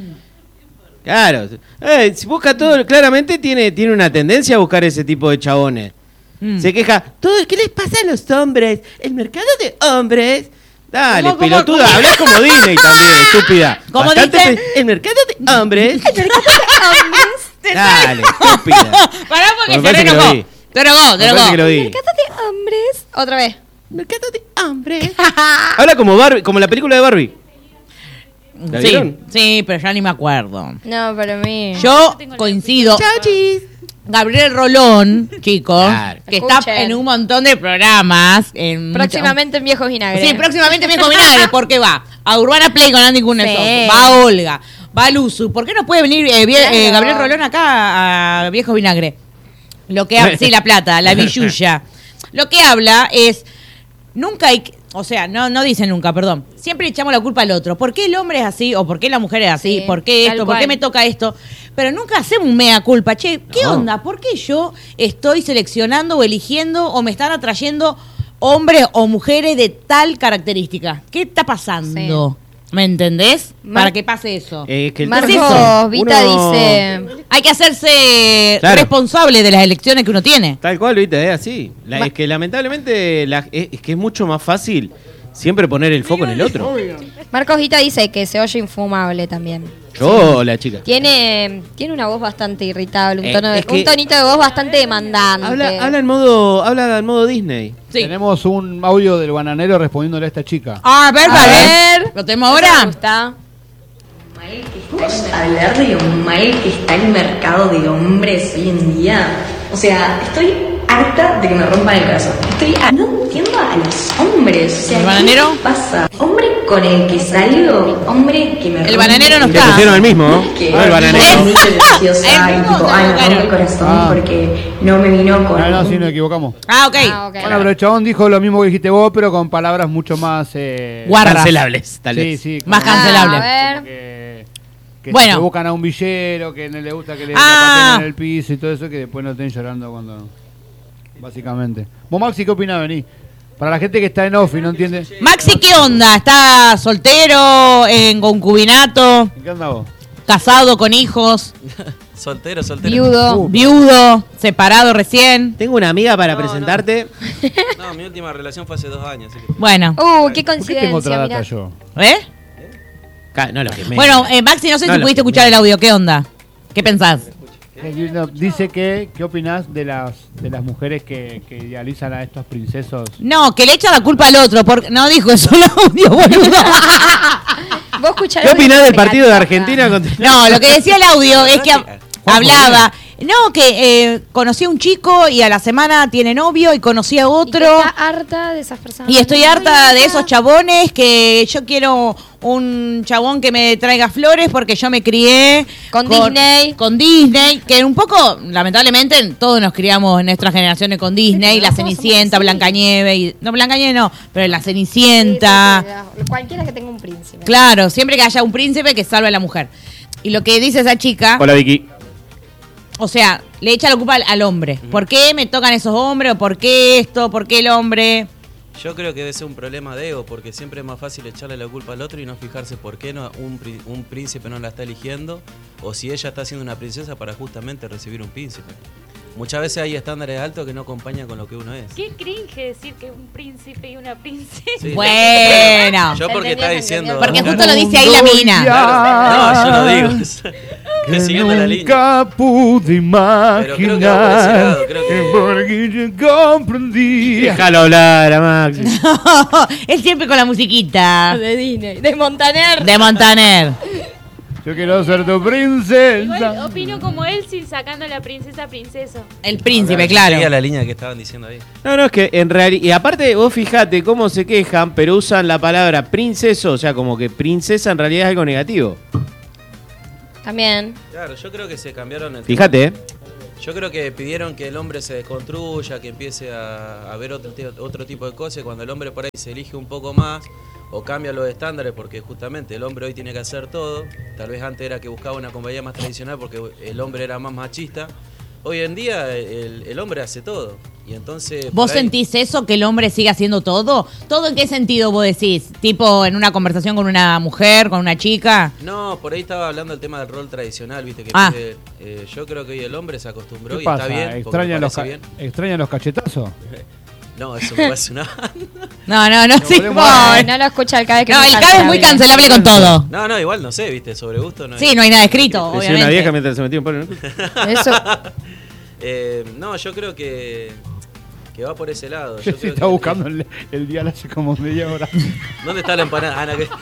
Claro. Eh, si busca todo, claramente tiene, tiene una tendencia a buscar ese tipo de chabones. Mm. Se queja, todo, ¿qué les pasa a los hombres? El mercado de hombres. Dale, ¿Cómo, pelotuda, cómo, cómo? Hablás como Disney también, estúpida. ¿Cómo dice? Pe- el mercado de hombres. El mercado de hombres. Dale, estúpida. Pará porque se renojó. Te rogó, te rogó. El mercado de hombres. Otra vez. Mercado de hombres. Habla como Barbie, como la película de Barbie. ¿La sí, vieron? Sí, pero ya ni me acuerdo. No, para mí. Yo coincido. Chau, Gabriel Rolón, chicos, claro. que Escuchen. Está en un montón de programas. En próximamente mucha... en Viejos Vinagre. Sí, próximamente en Viejos Vinagre, porque va a Urbana Play con Andy Kuznetsov, sí. va a Olga, va a Luzu. ¿Por qué no puede venir eh, claro. eh, Gabriel Rolón acá a Viejos Vinagre? Lo que habla, sí, La Plata, la Villuya. Lo que habla es, nunca hay... O sea, no no dicen nunca, perdón. Siempre le echamos la culpa al otro. ¿Por qué el hombre es así? ¿O por qué la mujer es así? Sí, ¿por qué esto? ¿Por qué me toca esto? Pero nunca hacemos un mea culpa. Che, ¿qué no. onda? ¿Por qué yo estoy seleccionando o eligiendo o me están atrayendo hombres o mujeres de tal característica? ¿Qué está pasando? Sí. ¿Me entendés? Mar- Para que pase eso. Eh, que el Marcos Vita uno... dice... Hay que hacerse claro. responsable de las elecciones que uno tiene. Tal cual, Vita, es así. La, Ma- es que lamentablemente la, es, es que es mucho más fácil siempre poner el foco en el otro. Marcos Vita dice que se oye infumable también. Yo, sí. La chica. Tiene, tiene una voz bastante irritable, un, tono de, eh, un tonito de voz bastante demandante. Habla, habla en modo, habla en modo Disney. Sí. Tenemos un audio del bananero respondiéndole a esta chica. Ah, a ver, a, a ver. ver. ¿Lo tenemos ahora? Me gusta. Vamos a hablar de lo mal que está el mercado de hombres hoy en día. O sea, estoy harta de que me rompan el corazón. Estoy a... No entiendo a los hombres. O sea, ¿el bananero? ¿qué pasa? Hombre con el que salgo, hombre que me el bananero no está. Le pusieron el mismo, ¿no? Que no, el bananero. Es muy deliciosa y tipo, ay, me rompe el corazón ah. porque no me vino con... No, no, sí, nos equivocamos. Ah, ok. Ah, okay. Bueno, pero el chabón dijo lo mismo que dijiste vos, pero con palabras mucho más... Eh... cancelables, tal vez. Sí, sí. Más cancelables. Ah, a ver... Que, que bueno. se buscan a un villero, que no le gusta que le ah. pateen en el piso y todo eso, que después no estén llorando cuando... Básicamente. ¿Vos, Maxi, qué opinás? Vení. Para la gente que está en off y no entiende. Maxi, ¿qué onda? ¿Está soltero, en concubinato? ¿Qué onda vos? ¿Casado, con hijos? Soltero, soltero. Viudo. Uh. Viudo, separado recién. Tengo una amiga para no, presentarte. No. no, mi última relación fue hace dos años. Así que... Bueno. Uh, qué coincidencia. ¿Por qué tengo otra data mirá. yo? ¿Eh? No, lo que me... Bueno, eh, Maxi, no sé no, si pudiste escuchar me... el audio. ¿Qué onda? ¿Qué pensás? Dice que, ¿qué opinás de las de las mujeres que, que idealizan a estos princesos? No, que le echan la culpa al otro, porque no dijo eso el audio, boludo. ¿Vos escuchás? ¿Qué opinás del partido de Argentina contra... No, lo que decía el audio es que hablaba... No, que eh, conocí a un chico y a la semana tiene novio y conocí a otro. Y está harta de esas personas. Y estoy harta de esos chabones que yo quiero un chabón que me traiga flores porque yo me crié con, con Disney. Con Disney, que un poco, lamentablemente, todos nos criamos en nuestras generaciones con Disney, sí, la Cenicienta, Blancanieves, y, no Blancanieves no, pero la Cenicienta. Sí, sí, sí, cualquiera que tenga un príncipe. Claro, siempre que haya un príncipe que salve a la mujer. Y lo que dice esa chica... Hola, Vicky. O sea, le echa la culpa al, al hombre. ¿Por qué me tocan esos hombres? ¿O por qué esto? ¿Por qué el hombre? Yo creo que debe ser un problema de ego, porque siempre es más fácil echarle la culpa al otro y no fijarse por qué no, un, un príncipe no la está eligiendo, o si ella está siendo una princesa para justamente recibir un príncipe. Muchas veces hay estándares altos que no acompañan con lo que uno es. Qué cringe decir que un príncipe y una princesa. Sí, bueno. Yo porque está diciendo... Porque justo lo dice ahí la mina. Claro, no, yo no digo eso. Que siguiendo la línea. Nunca pude imaginar. Pero creo que va por ese lado, creo que... Porque yo comprendí. Déjalo hablar a Max. No, él siempre con la musiquita. De Disney. De Montaner. De Montaner. Yo quiero ser tu princesa. Igual opino como él sin sacando la princesa princeso. El príncipe, no, claro. Sigue la línea que estaban diciendo ahí. No, no, es que en realidad... Y aparte vos fijate cómo se quejan, pero usan la palabra princeso, o sea, como que princesa en realidad es algo negativo. También. Claro, yo creo que se cambiaron el Fíjate, ¿eh? Yo creo que pidieron que el hombre se desconstruya, que empiece a, a ver otro, otro tipo de cosas. Cuando el hombre por ahí se elige un poco más o cambia los estándares, porque justamente el hombre hoy tiene que hacer todo. Tal vez antes era que buscaba una compañía más tradicional porque el hombre era más machista. Hoy en día el, el hombre hace todo. Y entonces, ¿vos ahí... sentís eso, que el hombre sigue haciendo todo? ¿Todo en qué sentido vos decís? ¿Tipo en una conversación con una mujer, con una chica? No, por ahí estaba hablando del tema del rol tradicional, viste que ah. pide, eh, yo creo que hoy el hombre se acostumbró y pasa? está bien. ¿Extrañan los, ca- bien. ¿Extrañan los cachetazos? No, eso me parece una... No, no, no, sí, no, no lo escucha el Cabe que No, es el Cabe es muy cancelable con todo. No, no, igual no sé, viste, sobre gusto no. Sí, no hay nada escrito, Decía obviamente. una vieja mientras se metía un palo en el culo. Eso. eh, no, yo creo que... que va por ese lado. Yo, Yo sí creo estaba que... buscando el, el dial hace como media hora. ¿Dónde está la empanada? Ana, ¿qué?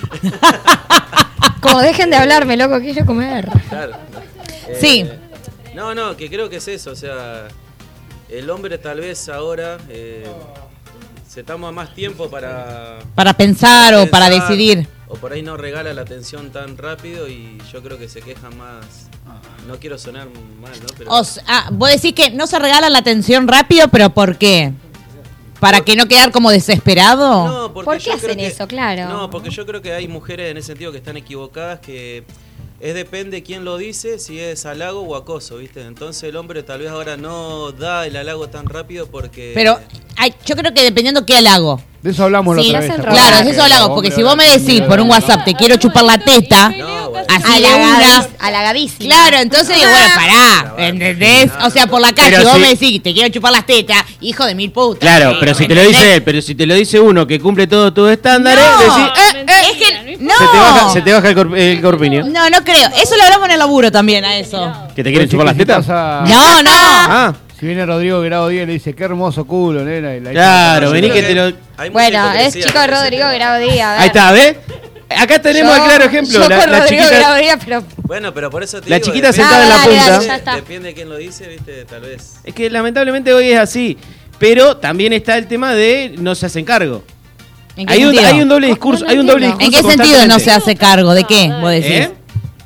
Como dejen de hablarme, loco, quiero comer. Claro. Eh, sí. No, no, que creo que es eso. O sea, el hombre tal vez ahora eh, se toma más tiempo para... Para pensar, para o para pensar, decidir. O por ahí no regala la atención tan rápido y yo creo que se quejan más... No quiero sonar mal, ¿no? Pero... O sea, ah, vos decís que no se regala la atención rápido, pero ¿por qué? ¿Para que no quedar como desesperado? No, porque ¿Por qué yo hacen creo que- eso? Claro. No, porque yo creo que hay mujeres en ese sentido que están equivocadas, que es depende quién lo dice, si es halago o acoso, ¿viste? Entonces el hombre tal vez ahora no da el halago tan rápido porque... Pero ay, yo creo que dependiendo qué halago. De eso hablamos Sí, la otra vez. ¿te claro, acuerdas? de eso Que hablamos, los porque hombres si vos me ahora decís tienen por un la- WhatsApp, te quiero chupar la teta, así de una... Halagadísimo. Claro, entonces digo, bueno, pará, ¿entendés? O sea, por la calle, Pero vos si- me decís, te quiero chupar las tetas, hijo de mil putas. Claro, pero si te lo dice él, pero si te lo dice uno que cumple todos tus estándares, No, decís, eh, eh, es que no. se te baja, se te baja el, cor- el corpiño. No, no creo. Eso lo hablamos en el laburo también, a eso. ¿Que te quieren Pues, chupar las si tetas? pasa- No, no. Ah, Si viene Rodrigo Grado Díaz y le dice, qué hermoso culo, nena. Y la claro, Yo vení creo que te lo... hay mucha Bueno, es hipocresía chico en ese Rodrigo tema. Grado Díaz. a ver. Ahí está, ¿ves? Acá tenemos Yo- el claro ejemplo. Yo La, con la Rodrigo chiquita, Grado Díaz, pero... Bueno, pero por eso te la digo, chiquita depende- sentada en la Ah, dale, punta. dale, ya está. Depende de quién lo dice, viste, tal vez. Es que lamentablemente hoy es así. Pero también está el tema de no se hacen cargo. ¿En qué Hay un, sentido? hay un doble discurso. No Hay un doble entiendo. discurso. ¿En qué sentido no constantemente. se hace cargo? ¿De qué vos decís? ¿Eh?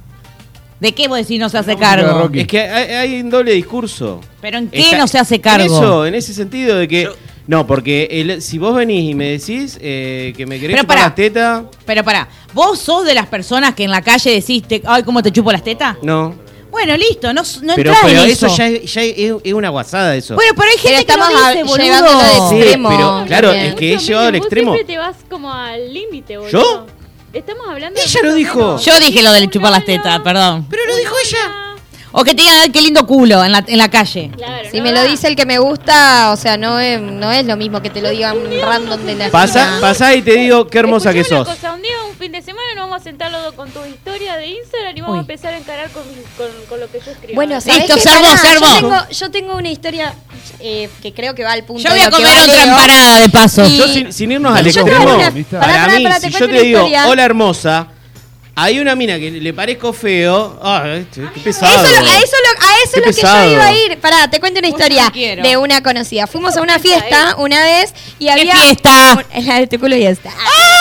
¿De qué vos decís no se hace música de cargo? Rocky. Es que hay, hay un doble discurso. ¿Pero en qué Está- no se hace En cargo? eso, en ese sentido de que... Yo- No, porque el- si vos venís y me decís eh, que me querés Pero chupar pará. las tetas... Pero pará, ¿vos sos de las personas que en la calle decís, te- ay, cómo te chupo las tetas? No. Bueno, listo, no, no Pero, entrás pero en eso eso. ya, es, ya es, es una guasada eso. Bueno, pero hay Pero gente que estamos lo dice, a- boludo. llevándolo de Sí, extremo. pero claro, también. es que he llevado al Vos extremo. siempre te vas como al límite, boludo. ¿Yo? Estamos hablando... Ella lo dijo. Yo dije lo del chupar las tetas, perdón. Pero lo dijo ella. O que te digan, ay, qué lindo culo en la, en la calle. Claro, Si no me lo da. dice el que me gusta, o sea, no es, no es lo mismo que te lo digan random de la Pasa, esquina. pasa y te digo qué hermosa que Escuchame sos. una cosa, un día, un fin de semana, nos vamos a sentar los dos con tu historia de Instagram y vamos Uy. a empezar a encarar con, con, con lo que yo escribo. Bueno, ¿sabés Listo, qué? ser vos, Pará, ser yo vos. tengo, yo tengo una historia eh, que creo que va al punto Yo voy de a lo que comer va otra Leo. empanada de paso. Y- Yo sin, sin irnos al Yo te extremo, hago una- ¿viste? para pará, pará, mí, pará, te si cuento yo una te digo, historia. hola hermosa, hay una mina que le parezco feo, ah, este, qué pesado. Eso, lo- a eso, lo, a eso Qué es lo que pesado. yo iba a ir. Pará, te cuento una Vos historia no quiero. de una conocida. Fuimos a una fiesta una vez y había... fiesta? un- en la de tu culo y esta.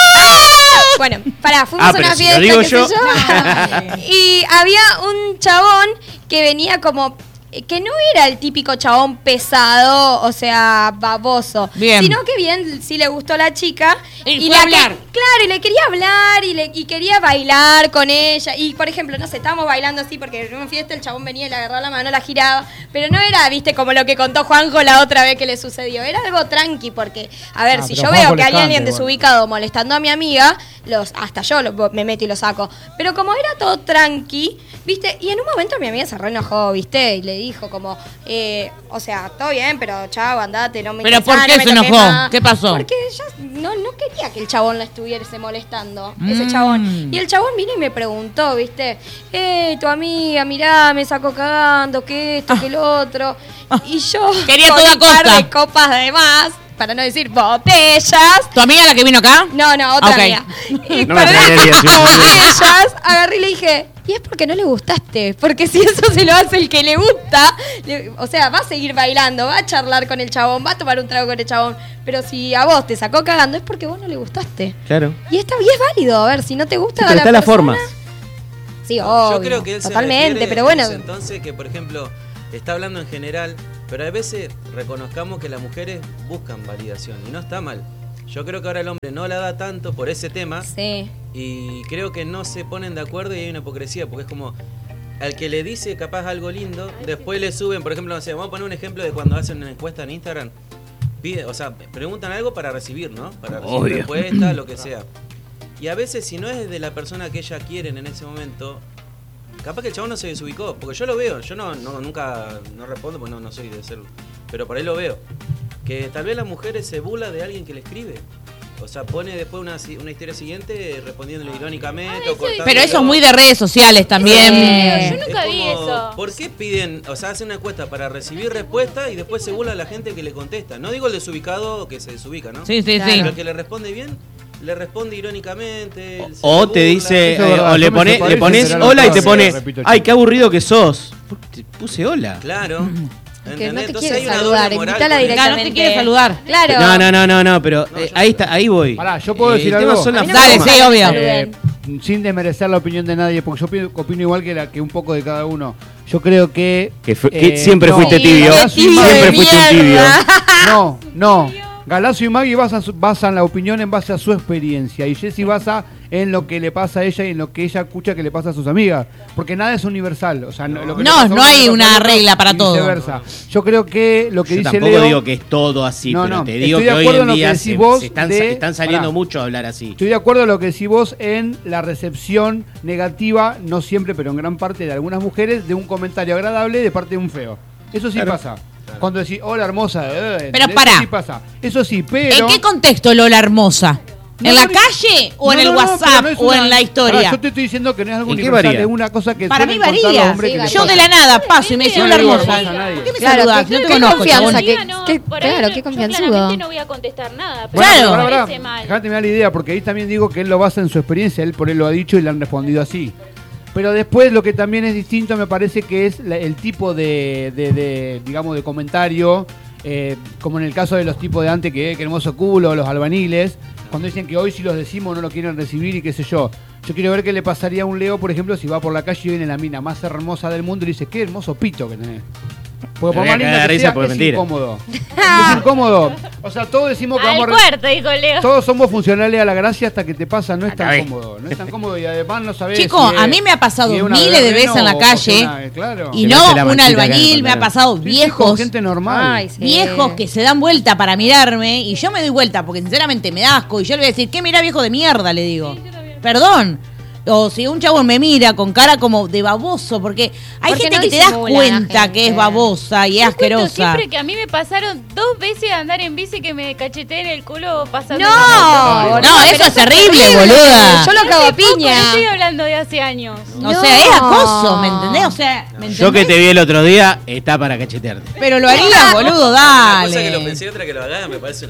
Bueno, pará, fuimos Ah, a pero una si lo fiesta, digo qué sé yo. yo. Y había un chabón que venía como... que no era el típico chabón pesado, o sea, baboso, Bien. sino que bien sí le gustó la chica Y fue la a hablar. que- claro, y le quería hablar y, le, y quería bailar con ella. Y por ejemplo, no sé, estábamos bailando así porque en una fiesta el chabón venía y le agarraba la mano, la giraba, pero no era, viste, como lo que contó Juanjo la otra vez que le sucedió. Era algo tranqui porque, a ver, Ah, si pero yo Juanjo veo que le hay alguien canta, desubicado molestando a mi amiga, los hasta yo lo- me meto y lo saco. Pero como era todo tranqui, viste, y en un momento mi amiga se re enojó, viste, y le dijo como, eh, o sea, todo bien, pero chavo, andate, no me ¿Pero interesá, por qué no me se toques enojó? más. ¿Qué pasó? Porque ella no, no quería que el chabón la estuviese molestando, ese Mm. chabón. Y el chabón vino y me preguntó, viste, eh, tu amiga, mirá, me sacó cagando, que esto, que lo otro. Y yo, Quería con toda un par costa. de copas de más, para no decir botellas. ¿Tu amiga la que vino acá? No, no, otra Ok. amiga. Y No me par de atrevería a decir una botellas, agarré y le dije, y es porque no le gustaste, porque si eso se lo hace el que le gusta, le- o sea, va a seguir bailando, va a charlar con el chabón, va a tomar un trago con el chabón, pero si a vos te sacó cagando es porque vos no le gustaste. Claro. Y está y es válido, a ver, si no te gusta Sí, a pero la está las persona- formas. Sí, obvio. Yo creo que él totalmente, se pero bueno. Entonces que, por ejemplo, está hablando en general, pero a veces reconozcamos que las mujeres buscan validación y no está mal. Yo creo que ahora el hombre no la da tanto por ese tema. Sí. Y creo que no se ponen de acuerdo y hay una hipocresía, porque es como al que le dice capaz algo lindo, después le suben, por ejemplo, no sé, vamos a poner un ejemplo de cuando hacen una encuesta en Instagram, pide, o sea, preguntan algo para recibir, ¿no? Para recibir Obvio. respuesta, lo que sea. Y a veces si no es de la persona que ella quieren en ese momento, capaz que el chabón no se desubicó, porque yo lo veo, yo no, no nunca no respondo porque no, no soy de serlo, pero por ahí lo veo. Que tal vez las mujeres se burla de alguien que le escribe. O sea, pone después una, una historia siguiente respondiéndole irónicamente. O cortándole. Pero eso es muy de redes sociales también. Sí, yo nunca vi como, eso. ¿Por qué piden, o sea, hacen una encuesta para recibir respuesta y después se burla a la gente que le contesta? No digo el desubicado que se desubica, ¿no? Sí, sí, claro. sí. Pero el que le responde bien, le responde irónicamente. O, o te dice, eh, verdad, o le, pone, le pones hola y te pone, ay, qué aburrido que sos. Te puse hola. Claro. Que no te Entonces quiere hay una saludar, doble moral invítala con eso. directamente. No te quiere saludar. Claro. No, no, no, no, no, pero eh, ahí está, ahí voy. Pará, yo puedo Eh, decir el tema algo. son las A mí no Dale, me sí, gusta obvio. que Eh, saluden. sin desmerecer la opinión de nadie, porque yo opino, opino igual que, la, que un poco de cada uno. Yo creo que... Que, fu- que eh, siempre no, fuiste tibio. Galazo y Tibio Maggie- de Siempre fuiste un tibio. mierda. No, no. Galazo y Maggie basan, su- basan la opinión en base a su experiencia y Jessie basa en lo que le pasa a ella y en lo que ella escucha que le pasa a sus amigas. Porque nada es universal. O sea, no, lo que le No, pasa a no uno hay le pasa una al otro regla para y todo. viceversa. Yo creo que lo que Yo dice tampoco Leo... digo que es todo así, No, pero no, te digo estoy que de hoy acuerdo en en lo que día decís se, vos se están, de- están saliendo Pará. mucho a hablar así. Estoy de acuerdo en lo que decís vos en la recepción negativa, no siempre, pero en gran parte de algunas mujeres, de un comentario agradable de parte de un feo. Eso sí Claro. pasa. Cuando decís, hola hermosa, eh, Pero eso pará. sí pasa. Eso sí, pero... ¿En qué contexto Lola hermosa? No, ¿En la no, calle o en no, el no, no, WhatsApp pero no es o una- en la historia? Pará, yo te estoy diciendo que no es algo ¿En qué universal, varía? es una cosa que Para mí suelen contar varía. los hombres que Sí, les Yo pasa. de la nada paso y me dice No hola le digo hermosa. hermosa a nadie. ¿Por qué me Claro, saludás? qué- No te qué conozco, confianza, chabón. qué- no, qué- por claro, ahí qué yo confianzudo. claramente no voy a contestar nada. Pero Claro. me Pará, pará, parece mal. Dejate me da la idea, porque ahí también digo que él lo basa en su experiencia, él por él lo ha dicho y le han respondido así. Pero después lo que también es distinto me parece que es la- el tipo de, de, de, digamos, de comentario, eh, como en el caso de los tipos de antes, que qué hermoso culo, los albaniles, cuando dicen que hoy si los decimos no lo quieren recibir y qué sé yo. Yo quiero ver qué le pasaría a un Leo, por ejemplo, si va por la calle y viene la mina más hermosa del mundo y le dice, qué hermoso pito que tenés. Porque Me por voy a más linda cagar que risa sea, porque es es mentira. incómodo. Es incómodo. O sea, todos decimos que Al vamos a... re- cuarto, dijo Leo. Todos somos funcionales a la gracia hasta que te pasa, no es tan Acabé. cómodo, no es tan cómodo y además no sabés. Chico, si a es- mí me ha pasado si es una miles bebé de veces en la o- o calle una- eh, claro. y Se me no hace la un manchita acá en el albañil, me ha pantalón. pasado Sí, viejos, con gente normal. Ay, sí. viejos que se dan vuelta para mirarme y yo me doy vuelta porque sinceramente me da asco y yo le voy a decir, ¿qué mirá viejo de mierda? Le digo. Perdón. O si un chabón me mira con cara como de baboso, porque hay Porque gente no que te das disimula la cuenta gente. que es babosa y es Yo cuento asquerosa. siempre que a mí me pasaron dos veces de andar en bici que me cacheteen el culo pasando. No, la boluda, No, pero eso es terrible, horrible. boluda. Yo lo cago a Hace poco, piña. no estoy hablando de hace años. O No. sea, es acoso, ¿me entendés? O sea, ¿me entendés? Yo que te vi el otro día, está para cachetearte. Pero lo harías, boludo, Una cosa que lo dale. pensé y otra que lo haga, me parece una...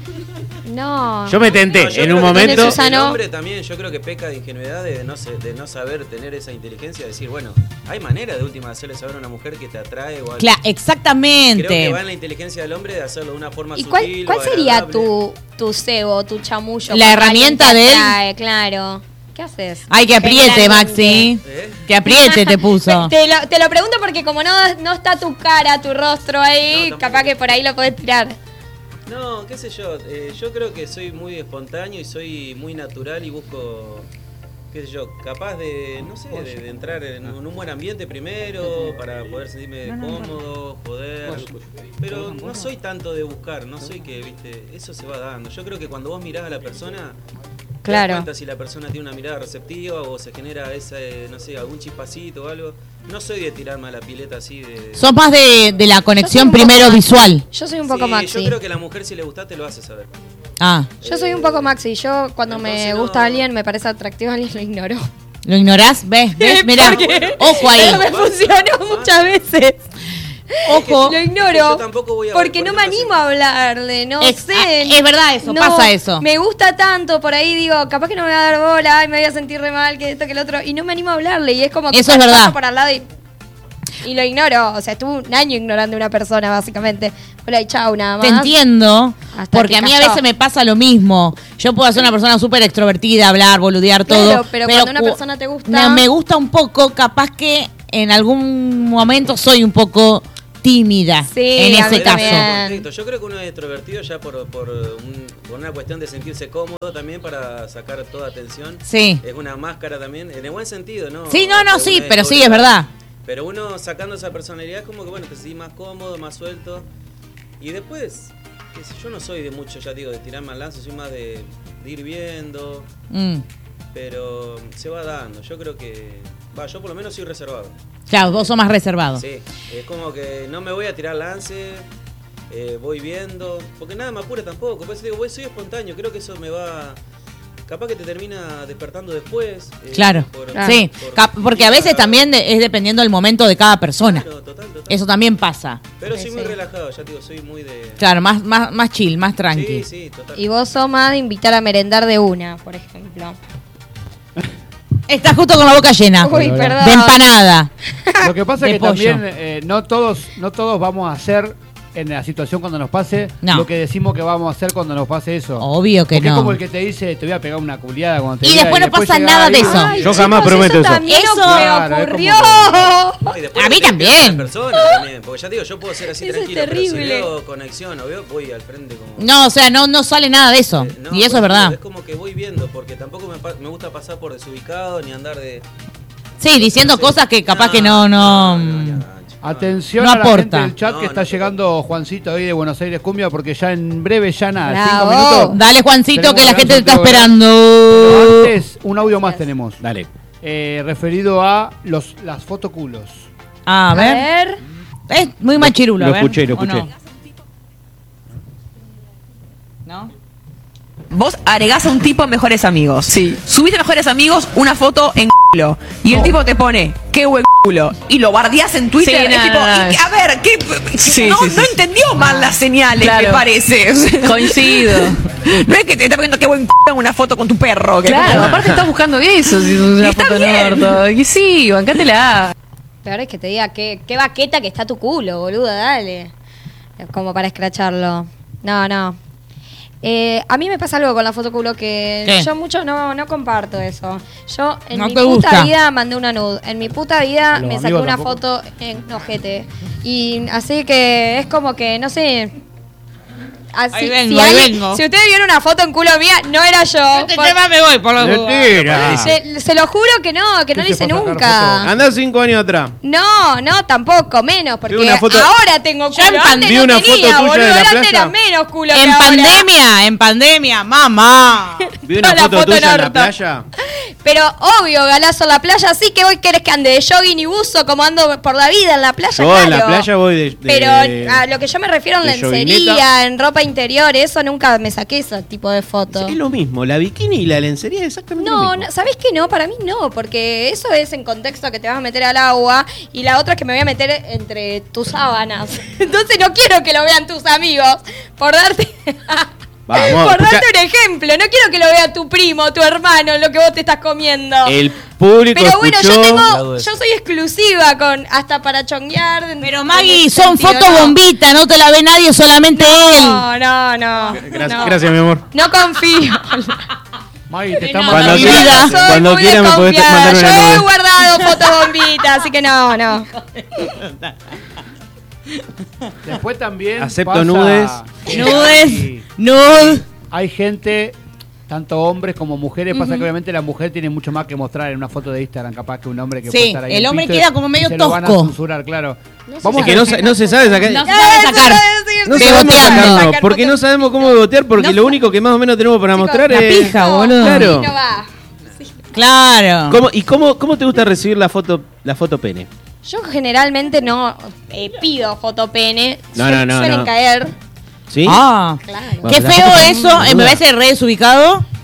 No. Yo me tenté No, yo en creo un que momento. tiene- Susana. El hombre también, yo creo que peca de ingenuidad de no, se- de no saber tener esa inteligencia, de decir, bueno, hay manera de última de hacerle saber a una mujer que te atrae o algo. Claro, Creo que exactamente. va en la inteligencia del hombre de hacerlo de una forma ¿Y sutil. cuál, cuál o sería agradable. tu, tu cebo, tu chamullo? La cuando herramienta alguien te de él. atrae? Claro. ¿Qué haces? Ay, que apriete, Generalmente. Maxi. ¿Eh? Que apriete te puso. Te lo, te lo pregunto porque como no, no está tu cara, tu rostro ahí, No, tampoco. capaz que por ahí lo podés tirar. No, qué sé yo, eh, yo creo que soy muy espontáneo y soy muy natural y busco, qué sé yo, capaz de, no sé, de, de entrar en un, un buen ambiente primero para poder sentirme cómodo, poder, pero no soy tanto de buscar, no soy que, viste, eso se va dando. Yo creo que cuando vos mirás a la persona, te das Claro. cuenta si la persona tiene una mirada receptiva o se genera ese, no sé, algún chispacito o algo. No soy de tirarme a la pileta así de... Sos más de, de la Yo conexión soy un primero poco visual. Yo soy un poco Sí, Maxi. yo creo que a la mujer si le gusta te lo hace saber. Ah, Yo soy un poco Maxi. Yo cuando me Entonces no- gusta alguien, me parece atractivo a alguien, lo ignoro. ¿lo ignorás? ¿Ves? ¿Ves? Mirá, ojo ahí. Pero me funcionó muchas veces. Ojo. Lo Yo ignoro. tampoco voy a- Porque por no me ejemplo, animo a hablarle, no Es- sé. ah, es verdad eso, no, pasa eso. Me gusta tanto, por ahí digo, capaz que no me va a dar bola, ay, me voy a sentir re mal, que esto, que el otro, y no me animo a hablarle, y es como que Eso es paso verdad. por al lado y Y lo ignoro, o sea, estuve un año ignorando a una persona, básicamente. Hola y chau, nada más. Te entiendo, porque a mí a veces me pasa lo mismo. Yo puedo ser una persona súper extrovertida, hablar, boludear, todo. Claro, pero, pero cuando una persona te gusta... No, me gusta un poco, capaz que en algún momento soy un poco tímida, sí, en ese caso. Yo creo que uno es extrovertido ya por, por, un, por una cuestión de sentirse cómodo también para sacar toda atención. Sí. Es una máscara también, en el buen sentido, ¿no? Sí, no, no, sí, pero sí, es verdad. Pero uno sacando esa personalidad como que, bueno, te sentís más cómodo, más suelto. Y después, qué sé, yo no soy de mucho, ya digo, de tirarme al lance, soy más de, de ir viendo. Mm. Pero se va dando, yo creo que... Va, yo por lo menos soy reservado. Claro, vos sos más reservado. Sí, es como que no me voy a tirar lance, eh, voy viendo, porque nada me apura tampoco. Pues digo, voy, soy espontáneo, creo que eso me va... Capaz que te termina despertando después. Eh, claro, por, sí, por, porque a veces también de, es dependiendo del momento de cada persona. Claro, total, total. Eso también pasa. Pero sí, soy muy sí. relajado, ya te digo, soy muy de... Claro, más, más, más chill, más tranqui. Sí, sí, total. Y vos sos más de invitar a merendar de una, por ejemplo. Estás justo con la boca llena. Uy, perdón. De empanada. Lo que pasa es que pollo. también eh, no todos no todos vamos a hacer en la situación cuando nos pase no. lo que decimos que vamos a hacer cuando nos pase eso. Obvio que Porque no. es como el que te dice, te voy a pegar una culiada cuando te Y diga, después y no después pasa nada ahí, de eso. Ay, Yo chicos, jamás prometo eso. También eso me ocurrió. No, a mí también. Persona, también. Porque ya digo, yo puedo ser así eso tranquilo, es terrible. pero si veo conexión o veo, voy al frente como... No, o sea, no, no sale nada de eso. Eh, no, y eso es verdad. Es como que voy viendo, porque tampoco me, me gusta pasar por desubicado ni andar de... Sí, diciendo no sé. cosas que capaz no, que no... no, no, no, no Atención no a la aporta. gente del chat no, que no, está no, llegando Juancito ahí de Buenos Aires Cumbia, porque ya en breve, ya nada, Bravo. cinco minutos. Dale, Juancito, que la gente te está Pero esperando. antes, un audio más tenemos. Dale. Eh, referido a los las fotoculos. A ver. A ver. Es muy machirulo, Lo a ver. escuché, lo escuché. No? ¿No? Vos agregás a un tipo en Mejores Amigos. Sí. Subís de Mejores Amigos una foto en culo. Y el oh. tipo te pone, qué buen culo. Y lo bardeás en Twitter. Sí, es tipo, y, a ver, ¿qué? Sí, no, sí, sí. no entendió mal las señales, claro. me parece. Coincido. No es que te está poniendo qué buen culo en una foto con tu perro. Que claro, aparte estás buscando eso. Si es una foto en orto. Y sí, bancátela. Peor es que te diga, qué, qué baqueta que está tu culo, boluda, dale. Como para escracharlo. No, no. Eh, a mí me pasa algo con la foto culo que ¿Qué? yo mucho no, no comparto eso. Yo en no mi puta gusta. vida mandé una nude. En mi puta vida me saqué una tampoco. foto en ojete. Y así que es como que, no sé... Así, ahí vengo, si, ahí alguien, vengo. si ustedes vieron una foto en culo mía, no era yo. Este por, tema me voy por lo se, se lo juro que no, que no lo hice nunca. Andá cinco años atrás. No, no, tampoco, menos, porque foto, ahora tengo culo. Yo antes no una tenía, foto boludo, de la antes playa. era menos culo en que pandemia, ahora. en pandemia, mamá. Vi una la foto, foto tuya en en la playa. Pero obvio, galazo en la playa, sí que hoy querés que ande de jogging y buzo como ando por la vida en la playa, Yo claro. en la playa voy de, de Pero a lo que yo me refiero en lencería, en ropa interior, eso nunca me saqué ese tipo de fotos. Es lo mismo, la bikini y la lencería es exactamente no, lo mismo. No, ¿sabés qué no? Para mí no, porque eso es en contexto que te vas a meter al agua y la otra es que me voy a meter entre tus sábanas. Entonces no quiero que lo vean tus amigos, por darte... Vamos, por darte un ejemplo, no quiero que lo vea tu primo, tu hermano, lo que vos te estás comiendo. El público Pero bueno, escuchó... yo tengo, yo soy exclusiva con hasta para chonguear. Pero Maggie, son fotos bombitas, no te la ve nadie, solamente no, él. No, no, no. Gracias, no. gracias, mi amor. No confío. Maggie, te estamos cuando no, quieras, soy cuando muy quieras me podés mandar una Yo he nube. guardado fotos bombitas, así que no, no. Después también acepto pasa nudes. Nudes, nudes. Hay gente, tanto hombres como mujeres, uh-huh. pasa que obviamente la mujer tiene mucho más que mostrar en una foto de Instagram, capaz que un hombre que sí, puede estar ahí. El hombre pito, queda como medio se tosco. Lo van a censurar, claro. No Vamos que no, no se sabe sacar. No se sabe sacar. No sabemos sacarnos, porque no sabemos cómo botear, porque no, lo único que más o menos tenemos para chicos, mostrar la es. Pija, boludo. Claro. Sí, no va. Sí. Claro. ¿Cómo, ¿Y cómo, cómo te gusta recibir la foto, la foto pene? Yo generalmente no eh, pido foto pene. No, Su- no, no, Suelen no. caer. ¿Sí? Ah, Claro. qué feo eso, eh, me parece re desubicado.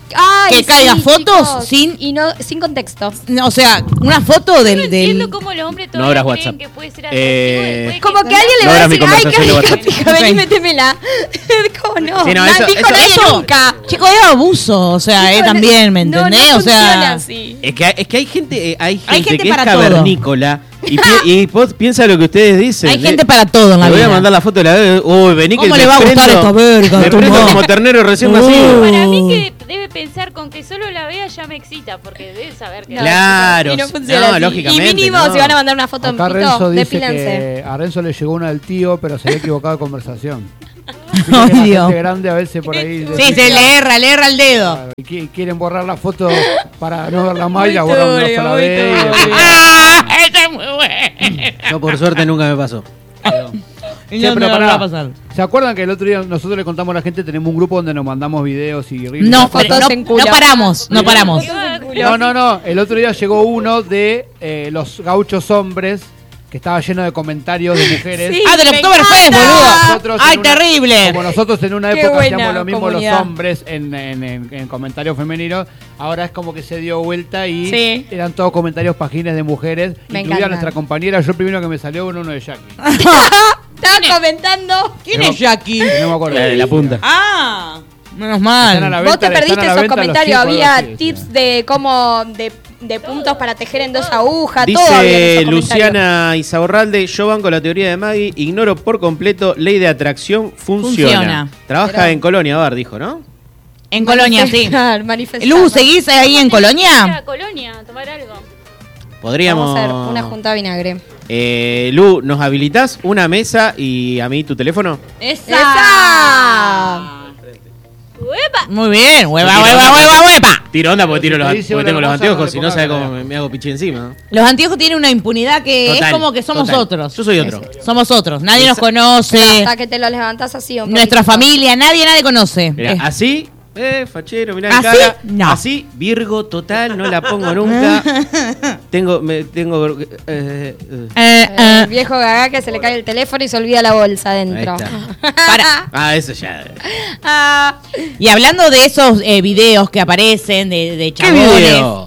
Ay, que caiga sí, fotos chicos, sin y no sin contexto. No, o sea, una foto del, No entiendo del cómo los hombres No todavía abras creen WhatsApp. que puede ser Eh, atractivo. Como que alguien le No va a abras mi decir, ay, conversación de qué WhatsApp. rica, pica, vení, Ok. métemela. ¿Cómo no? Sí, no, No eso- dijo eso- nadie eso, nunca. chico, es abuso, o sea, eh, Chicos, también, ¿me no, entendés? no o sea, funciona así. Es que, hay- es que hay gente, eh, hay gente, Hay gente que para es todo. cavernícola y, pi- y vos piensa lo que ustedes dicen. hay ¿eh? gente para todo en la Le voy vida. a mandar la foto de la uy, vení que ¿Cómo me le va a gustar prendo- esta verga? Me Tú prendo no. como ternero recién Uh. nacido. Para mí que debe pensar con que solo la vea ya me excita, porque debe saber que... Claro, Y no funciona no, así. lógicamente. Y mínimo, no. si van a mandar una foto en Acá pito, Renzo dice depílense. que a Renzo le llegó una del tío, pero se había equivocado de conversación. Viste Ay, que la Dios. gente grande a veces por ahí. Sí, se le erra, le erra el dedo. Claro, y qui- quieren borrar la foto para no verla más y Muy la borran una turbio, sola muy vez. y turbio. después- ¡Ah! Esa es muy buena. Yo por suerte nunca me pasó. Y Sí, no pero me pará. va a pasar. ¿Se acuerdan que el otro día nosotros le contamos a la gente, tenemos un grupo donde nos mandamos videos y reels? No, fotos pero no, en culo. no paramos, no paramos. No, no, no. El otro día llegó uno de eh, los gauchos hombres que estaba lleno de comentarios de mujeres. Sí. Ah, del Me Oktoberfest, encanta. boludo. Nosotros Ay, en una- terrible. Como nosotros en una Qué época buena hacíamos lo mismo comunidad. los hombres en, en, en- en comentarios femeninos, ahora es como que se dio vuelta y Sí. eran todos comentarios pagines de mujeres, Me incluida encantan. nuestra compañera. Yo el primero que me salió uno, uno de Jackie. Estaba comentando. ¿Quién es Jackie? Que no me acuerdo. La de la punta. Ah, menos Están a la mal. venta, Vos te están perdiste a la esos venta los comentarios. chicos, algo Había así, tips sí. de cómo. De, de puntos para tejer en dos agujas. todo había en Dice esos comentarios. Luciana Izaborralde, yo banco la teoría de Maggie, ignoro por completo, ley de atracción funciona. Funciona. Trabaja Pero- en Colonia Bar, dijo, ¿no? En Colonia, sí. Manifestar, manifestar. Lu, ¿seguís ahí en Ir Colonia? a Colonia a tomar algo. Podríamos... Vamos a hacer una junta de vinagre. Eh, Lu, ¿nos habilitas una mesa y a mí tu teléfono? ¡Esa! ¡Uepa! Muy bien, hueva, Tiro hueva, onda, hueva, hueva. Tiro onda porque, tiro Pero los, si te dice porque una tengo los hermosa, anteojos, no si le no pongas sabe cómo cara. me, me hago pichi encima. Los anteojos tienen una impunidad que Total, es como que somos total. otros. Yo soy otro. Somos otros. Nadie nos Hasta conoce. que te lo levantás así. un Nuestra poquito. familia, nadie, nadie conoce. Mirá, Eh, así, eh, fachero, mirá mi ¿Así? cara. No. Así, Virgo total, no la pongo nunca. tengo, me, tengo... eh, eh, eh, Eh, eh, El viejo gaga que se le cae el teléfono y se olvida la bolsa adentro. Ahí para. ah, eso ya. Ah, Y hablando de esos eh, videos que aparecen de, de ¿Qué chabones, video?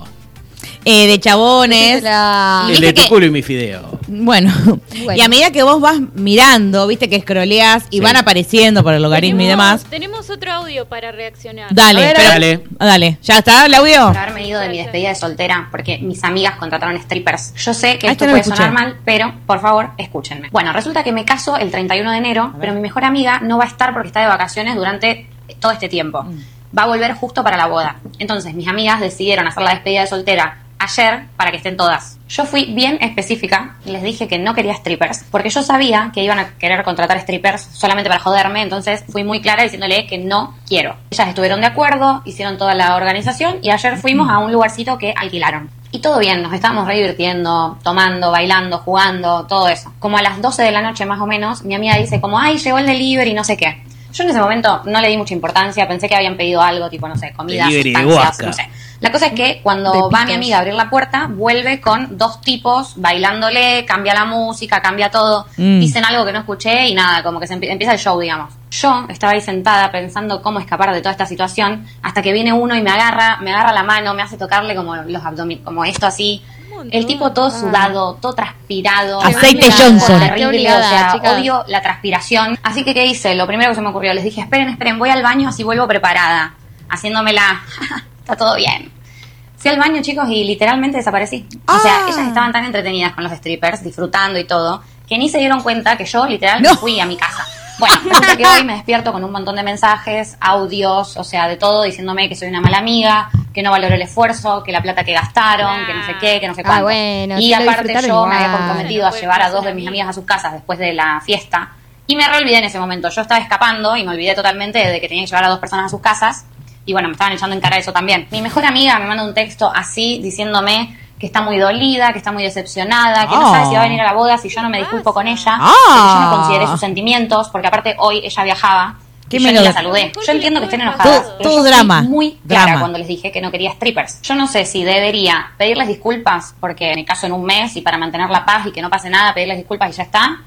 eh, de chabones, la- Y El viste de tu que- culo y mi fideo. bueno, Bueno. y a medida que vos vas mirando, viste que scrolleás y Sí. van apareciendo por el logaritmo y Tenemos- demás. Tenemos otro audio para reaccionar. Dale, A ver, pero- a Dale. dale, ¿ya está el audio? Por haberme ido de mi despedida de soltera porque mis amigas contrataron strippers. Yo sé que Ah, esto esto no lo puede escuché. sonar mal, pero por favor, escúchenme. Bueno, resulta que me caso el treinta y uno de enero, pero mi mejor amiga no va a estar porque está de vacaciones durante todo este tiempo. Va a volver justo para la boda. Entonces, mis amigas decidieron hacer la despedida de soltera ayer para que estén todas. Yo fui bien específica y les dije que no quería strippers porque yo sabía que iban a querer contratar strippers solamente para joderme, entonces fui muy clara diciéndole que no quiero. Ellas estuvieron de acuerdo, hicieron toda la organización y ayer fuimos a un lugarcito que alquilaron. Y todo bien, nos estábamos re divirtiendo, tomando, bailando, jugando, todo eso. Como a las doce de la noche más o menos, mi amiga dice como, ay, llegó el delivery y no sé qué. Yo en ese momento no le di mucha importancia, pensé que habían pedido algo, tipo, no sé, comida, Delivery de sustancias, Huasca. no sé. La cosa es que cuando De va mi pitos. amiga a abrir la puerta, vuelve con dos tipos bailándole, cambia la música, cambia todo, Mm. dicen algo que no escuché y nada, como que se empie- empieza el show, digamos. Yo estaba ahí sentada pensando cómo escapar de toda esta situación, hasta que viene uno y me agarra, me agarra la mano, me hace tocarle como los abdominales, como esto así. El tipo todo sudado, todo transpirado. Aceite Una Johnson. cosa Qué Terrible, obligada, o sea, chicas. odio la transpiración. Así que, ¿qué hice? Lo primero que se me ocurrió, les dije, esperen, esperen, voy al baño así vuelvo preparada. Haciéndomela, está todo bien. Fui al baño, chicos, y literalmente desaparecí. O sea, ellas estaban tan entretenidas con los strippers, disfrutando y todo, que ni se dieron cuenta que yo literal me No. fui a mi casa. Bueno, resulta que hoy me despierto con un montón de mensajes, audios, o sea, de todo, diciéndome que soy una mala amiga, que no valoro el esfuerzo, que la plata que gastaron, que no sé qué, que no sé Ah, cuánto. bueno, y sí lo aparte disfrutaron yo me había igual. comprometido a Puede llevar a pasar dos de a mis mí. amigas a sus casas después de la fiesta. Y me re olvidé en ese momento. Yo estaba escapando y me olvidé totalmente de que tenía que llevar a dos personas a sus casas. Y bueno, me estaban echando en cara eso también. Mi mejor amiga me manda un texto así diciéndome que está muy dolida, que está muy decepcionada, que no Ah. sabe si va a venir a la boda si yo no me disculpo con ella, Ah. que yo no consideré sus sentimientos, porque aparte hoy ella viajaba. Qué Y yo ni melo- la saludé. Yo entiendo que estén enojadas. Todo- pero todo yo fui drama. muy clara Drama. cuando les dije que no quería strippers. Yo no sé si debería pedirles disculpas porque me caso en un mes y para mantener la paz y que no pase nada, pedirles disculpas y ya está.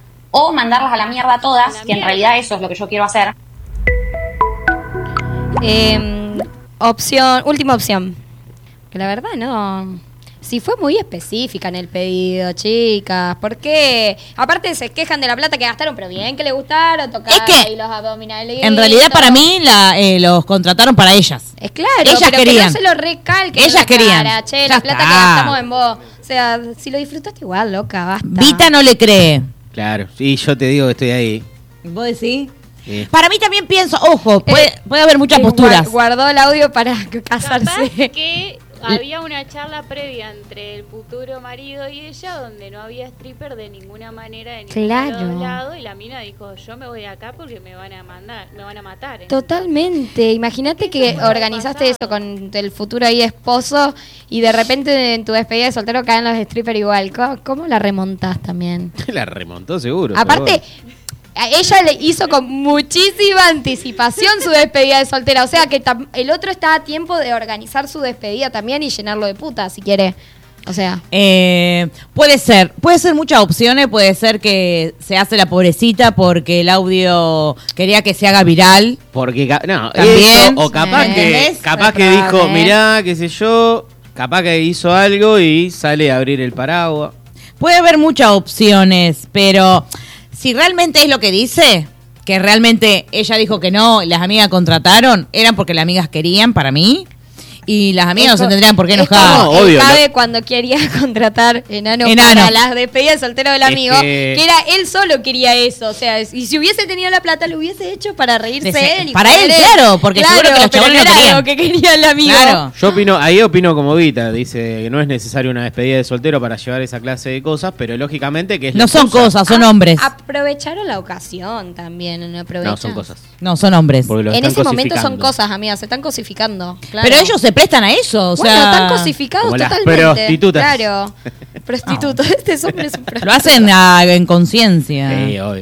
O mandarlas a la mierda a todas, A la que en mierda. realidad eso es lo que yo quiero hacer. Eh, opción, última opción. Que la verdad no... Sí, fue muy específica en el pedido, chicas. ¿Por qué? Aparte se quejan de la plata que gastaron, pero bien que le gustaron tocar es que, ahí los abdominales. En realidad para mí la, eh, los contrataron para ellas. Es claro, ellas pero querían. que no se lo recalquen. Ellas querían. Cara, che, ya la plata está. que gastamos en vos. O sea, si lo disfrutaste igual, loca, basta. Vita no le cree. Claro, sí, yo te digo que estoy ahí. ¿Vos decís? Sí. Para mí también pienso, ojo, puede, Eh, puede haber muchas posturas. Guardó el audio para casarse. Capaz que había una charla previa entre el futuro marido y ella donde no había stripper de ninguna manera de ningún Claro. lado y la mina dijo, yo me voy de acá porque me van a mandar, me van a matar. ¿eh? Totalmente. Imagínate que organizaste eso con el futuro ahí esposo y de repente en tu despedida de soltero caen los strippers igual. ¿Cómo, cómo la remontás también? La remontó seguro. Aparte, a ella le hizo con muchísima anticipación su despedida de soltera. O sea que tam- el otro está a tiempo de organizar su despedida también y llenarlo de puta, si quiere. O sea. Eh, puede ser, puede ser muchas opciones, puede ser que se hace la pobrecita porque el audio quería que se haga viral. Porque, ca- no, También. eso, o capaz Sí. que, ¿Entendés? capaz que Probable, dijo, ¿eh? mirá, qué sé yo, capaz que hizo algo y sale a abrir el paraguas. Puede haber muchas opciones, pero si realmente es lo que dice, que realmente ella dijo que no, las amigas contrataron, eran porque las amigas querían, para mí, y las amigas no se tendrían por qué Es enojar. como No, el obvio, Cabe cuando quería contratar enano, Enano. para las despedidas de soltero del Es amigo, que- que... era él solo quería eso. O sea, y si hubiese tenido la plata, lo hubiese hecho para reírse Dese- él. Y para joder él, claro, porque seguro que los pero chabones no no era querían. lo que quería el amigo. Claro. Yo opino, ahí opino como Vita, dice que no es necesario una despedida de soltero para llevar esa clase de cosas, pero lógicamente que es la No son excusa. cosas, son Ah, hombres. Aprovecharon la ocasión también. ¿No, aprovechan? No, son cosas. No, son hombres. Porque lo En están ese momento son cosificando. cosas, amigas. Se están cosificando. Claro. Pero ellos se prestan a eso, o Bueno, sea... están cosificados Como las totalmente. prostitutas. Claro. Prostitutos. Este es hombre es un prostituto. Lo hacen a- en conciencia. Sí, obvio.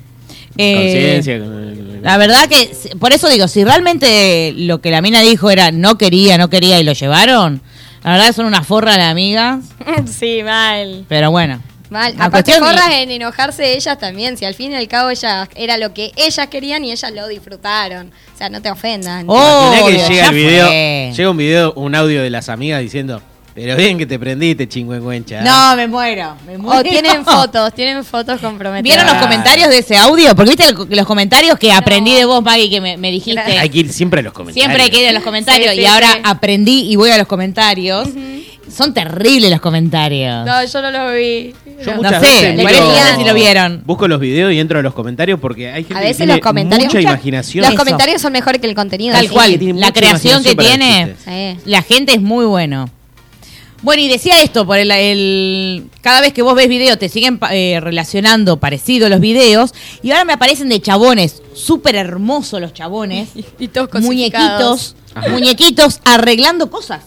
Eh, Conciencia. con- La verdad que, si- por eso digo, si realmente lo que la mina dijo era no quería, no quería y lo llevaron, la verdad que son una forra de amigas, Sí, mal. pero bueno. Mal. La Aparte cuestión forras es- en enojarse ellas también, si al fin y al cabo ellas era lo que ellas querían y ellas lo disfrutaron. O sea, no te ofendan. Oh, Imaginá que Obvio, llega ya el video, fue. llega un video, un audio de las amigas diciendo, pero bien que te prendiste, chingüengüencha. No, me muero, me muero. O tienen fotos, tienen fotos comprometidas. ¿Vieron los comentarios de ese audio? Porque viste el- los comentarios que aprendí de vos, Maggie, que me, me dijiste. Hay que ir siempre a los comentarios. Siempre hay que ir a los comentarios. Sí, y sí, ahora sí. aprendí y voy a los comentarios. Son terribles los comentarios. No, yo no los vi. Yo No muchas sé, veces por miro- eso no sé si lo vieron. Busco los videos y entro a los comentarios porque hay gente A que veces tiene los comentarios. mucha mucha- imaginación. Los Eso. comentarios son mejores que el contenido. Tal sí. cual, tiene la mucha creación que imaginación para los tiene, chistes. Sí. la gente es muy bueno. Bueno, y decía esto, por el, el- cada vez que vos ves videos te siguen pa- eh, relacionando parecido los videos, y ahora me aparecen de chabones, súper hermosos los chabones, Y todos muñequitos, Ajá. muñequitos arreglando cosas.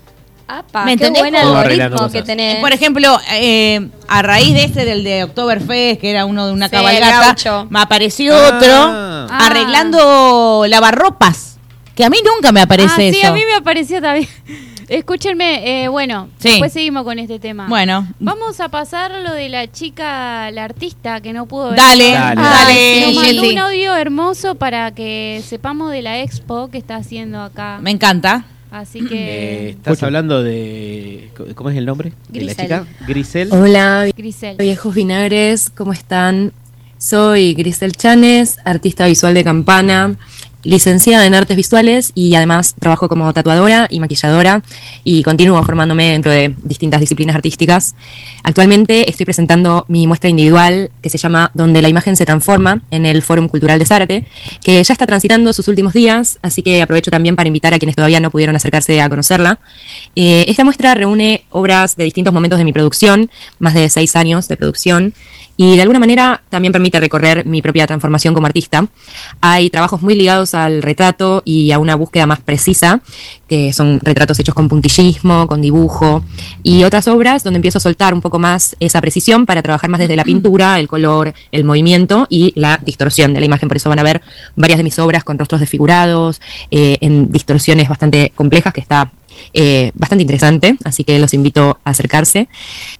Apa, ¿Me qué entendés? buen Todo arreglando algoritmo que cosas. tenés. Por ejemplo, eh, a raíz de ese del de Oktoberfest, que era uno de una Sí, el cabalgata, gaucho. me apareció Ah. otro Ah. arreglando lavarropas, que a mí nunca me aparece Ah, eso. sí, a mí me apareció también. Escúchenme, eh, bueno, Sí. después seguimos con este tema. Bueno. Vamos a pasar lo de la chica, la artista que no pudo venir. Dale, Dale. dale, Nos mandó Jessy. un audio hermoso para que sepamos de la expo que está haciendo acá. Me encanta. Así que... Eh, ¿Estás hablando de... ¿Cómo es el nombre? ¿De la Grisel. chica? Grisel. Hola, Grisel. viejos vinagres, ¿cómo están? Soy Grisel Chanes, artista visual de Campana, licenciada en artes visuales y además trabajo como tatuadora y maquilladora y continúo formándome dentro de distintas disciplinas artísticas. Actualmente estoy presentando mi muestra individual que se llama Donde la imagen se transforma en el Fórum Cultural de Zárate, que ya está transitando sus últimos días, así que aprovecho también para invitar a quienes todavía no pudieron acercarse a conocerla. Eh, esta muestra reúne obras de distintos momentos de mi producción, más de seis años de producción, y de alguna manera también permite recorrer mi propia transformación como artista. Hay trabajos muy ligados al retrato y a una búsqueda más precisa, que son retratos hechos con puntillismo, con dibujo, y otras obras donde empiezo a soltar un poco más esa precisión para trabajar más desde la pintura, el color, el movimiento y la distorsión de la imagen. Por eso van a ver varias de mis obras con rostros desfigurados, eh, en distorsiones bastante complejas, que está eh, bastante interesante, así que los invito a acercarse.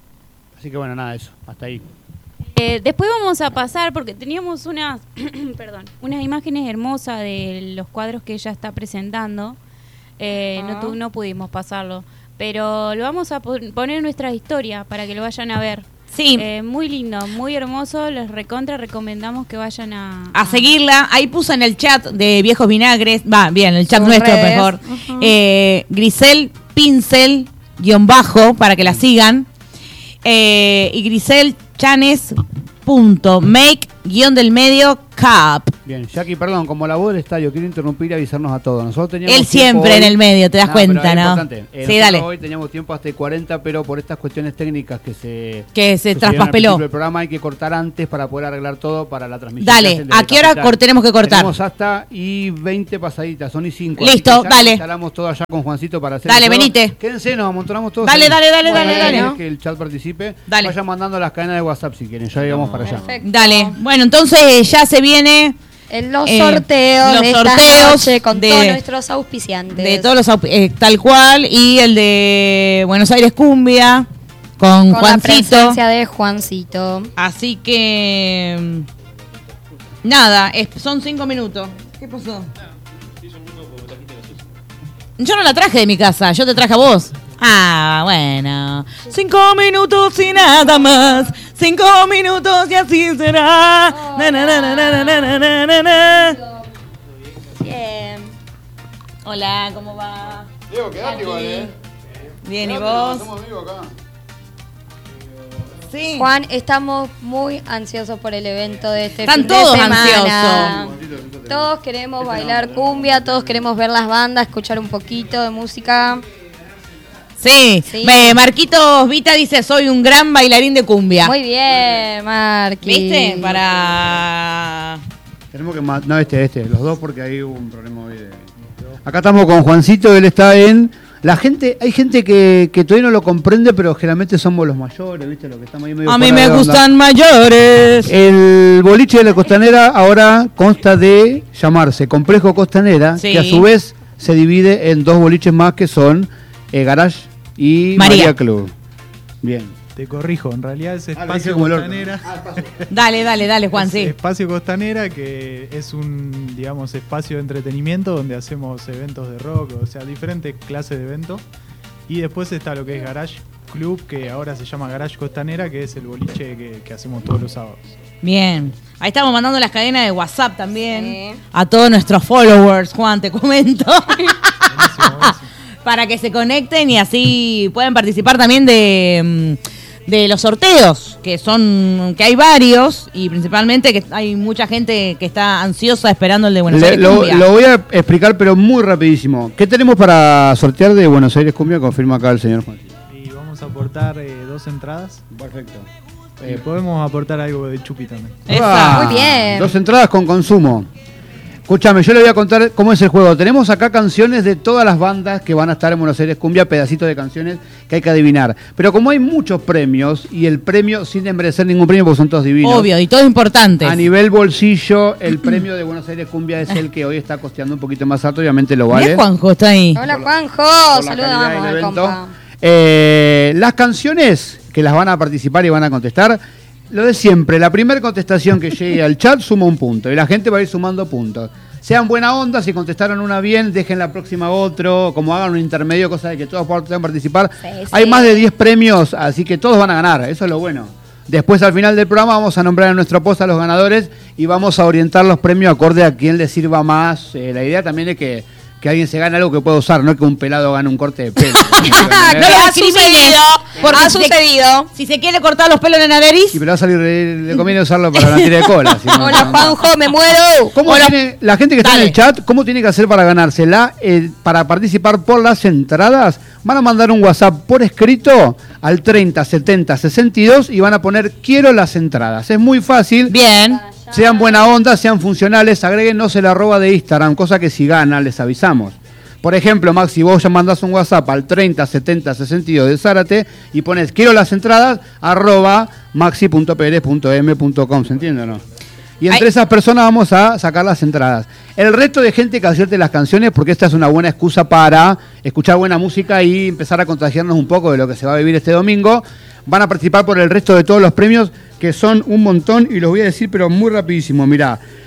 Así que bueno, nada, eso, hasta ahí. Eh, después vamos a pasar, porque teníamos unas, perdón, unas imágenes hermosas de los cuadros que ella está presentando. eh, no, tu, no pudimos pasarlo. Pero lo vamos a pon- poner en nuestra historia para que lo vayan a ver. Sí. Eh, muy lindo, muy hermoso. Les recontra recomendamos que vayan a... A seguirla. Ahí puso en el chat de Viejos Vinagres, va, bien, el chat Sus nuestro redes. mejor, Ujú. eh, Grisel Pincel, guión bajo, para que la sigan. Eh, y Grisel Chanes punto make guión del medio cap. Bien, Jackie, perdón, como la voz del estadio, quiero interrumpir y avisarnos a todos. Nosotros teníamos Él tiempo siempre hoy- en el medio, te das No, cuenta, pero es ¿no? importante. Eh, Sí, nosotros dale. Hoy teníamos tiempo hasta el cuarenta, pero por estas cuestiones técnicas que se... Que se sucedieron al traspapeló. principio del programa hay que cortar antes para poder arreglar todo para la transmisión. Dale, que hacen desde ¿a qué hora Capital. cor- tenemos que cortar? Tenemos hasta y veinte pasaditas, son y cinco. Listo, así que ya dale. instalamos todo allá con Juancito para hacer Dale, el juego. venite. Quédense, nos amontonamos todos. Dale, ahí. dale, dale, Bueno, dale, dale. querés que el chat participe. Dale. Vayan mandando las cadenas de WhatsApp si quieren, ya llegamos para allá. Perfecto. Dale. Bueno, entonces ya se viene En los Eh, sorteos los de esta sorteos noche con de- todos nuestros auspiciantes. de todos los aup- eh, tal cual, y el de Buenos Aires Cumbia con, con la Juancito. presencia de Juancito. Así que mm, nada, es- son cinco minutos. ¿Qué pasó? Yo no la traje de mi casa, yo te traje a vos. Ah, bueno. Cinco minutos y nada más. Cinco minutos y así será. Na, na, na, na, na, na, na, na, na, na. Bien. Hola, ¿cómo va? Diego, quedate igual, ¿eh? Bien, ¿y vos? Sí. Juan, estamos muy ansiosos por el evento de este Están fin todos de semana. ansiosos. Todos queremos bailar cumbia, todos queremos ver las bandas, escuchar un poquito de música. Sí. Sí. Me- Marquitos Vita dice, soy un gran bailarín de cumbia. Muy bien, Marqui. ¿Viste? Para... Tenemos que ma- no, este, este, los dos porque ahí hubo un problema hoy de... Acá estamos con Juancito, él está en... La gente, hay gente que, que todavía no lo comprende, pero generalmente somos los mayores, ¿viste? Lo que estamos ahí medio A mí fuera me de onda. gustan mayores. El boliche de la Costanera ahora consta de llamarse Complejo Costanera, Sí. que a su vez se divide en dos boliches más que son eh, Garage y María. María Club. Bien. Te corrijo, en realidad es Ah, lo Espacio dije como el orto. Costanera. Dale, dale, dale, Juan, Es sí. Espacio Costanera, que es un, digamos, espacio de entretenimiento donde hacemos eventos de rock, o sea, diferentes clases de eventos. Y después está lo que es Garage Club, que ahora se llama Garage Costanera, que es el boliche que, que hacemos todos los sábados. Bien. Ahí estamos mandando las cadenas de WhatsApp también. A todos nuestros followers, Juan, te comento. Para que se conecten y así pueden participar también de, mm, de los sorteos, que son que hay varios y principalmente que hay mucha gente que está ansiosa esperando el de Buenos Le- Aires lo, Cumbia. lo voy a explicar, pero muy rapidísimo. ¿Qué tenemos para sortear de Buenos Aires Cumbia? Confirma acá el señor Juan. Y vamos a aportar eh, dos entradas. Perfecto. Y podemos aportar algo de Chupi también. Ah, Muy bien. Dos entradas con consumo. Escúchame, yo le voy a contar cómo es el juego. Tenemos acá canciones de todas las bandas que van a estar en Buenos Aires Cumbia, pedacitos de canciones que hay que adivinar. Pero como hay muchos premios, y el premio, sin desmerecer ningún premio, porque son todos divinos. Obvio, y todo importante. A nivel bolsillo, el premio de Buenos Aires Cumbia es el que hoy está costeando un poquito más alto, obviamente lo vale. Mirá, Juanjo está ahí. Hola, Juanjo. por la calidad Saludamos del al evento. compa. Eh, las canciones que las van a participar y van a contestar, lo de siempre, la primera contestación que llegue al chat suma un punto y la gente va a ir sumando puntos. Sean buena onda, si contestaron una bien, dejen la próxima otro, como hagan un intermedio, cosa de que todos puedan participar. Sí, sí. Hay más de diez premios, así que todos van a ganar, eso es lo bueno. Después al final del programa vamos a nombrar en nuestro post a los ganadores y vamos a orientar los premios acorde a quién les sirva más. Eh, la idea también es que, que alguien se gane algo que pueda usar, no que un pelado gane un corte de pelo. No lo Ha discrimines. sucedido, Porque ha si se- sucedido. Si se quiere cortar los pelos en la nariz, Y pero va a salir, eh, le conviene usarlo para la tira de cola. si no, Hola, no. Juanjo, me muero. ¿Cómo Hola. tiene, la gente que está Dale. en el chat, cómo tiene que hacer para ganársela? Eh, para participar por las entradas, van a mandar un WhatsApp por escrito al treinta setenta sesenta y dos y van a poner quiero las entradas. Es muy fácil. bien. Sean buena onda, sean funcionales, agréguenos el arroba de Instagram, cosa que si ganan les avisamos. Por ejemplo, Maxi, vos ya mandás un WhatsApp al treinta setenta sesenta y dos de Zárate y pones quiero las entradas, arroba maxi punto perez punto eme punto com, ¿se entiende o no? Y entre Ay. esas personas vamos a sacar las entradas. El resto de gente que acierte las canciones, porque esta es una buena excusa para escuchar buena música y empezar a contagiarnos un poco de lo que se va a vivir este domingo, van a participar por el resto de todos los premios, que son un montón, y los voy a decir pero muy rapidísimo. Mirá,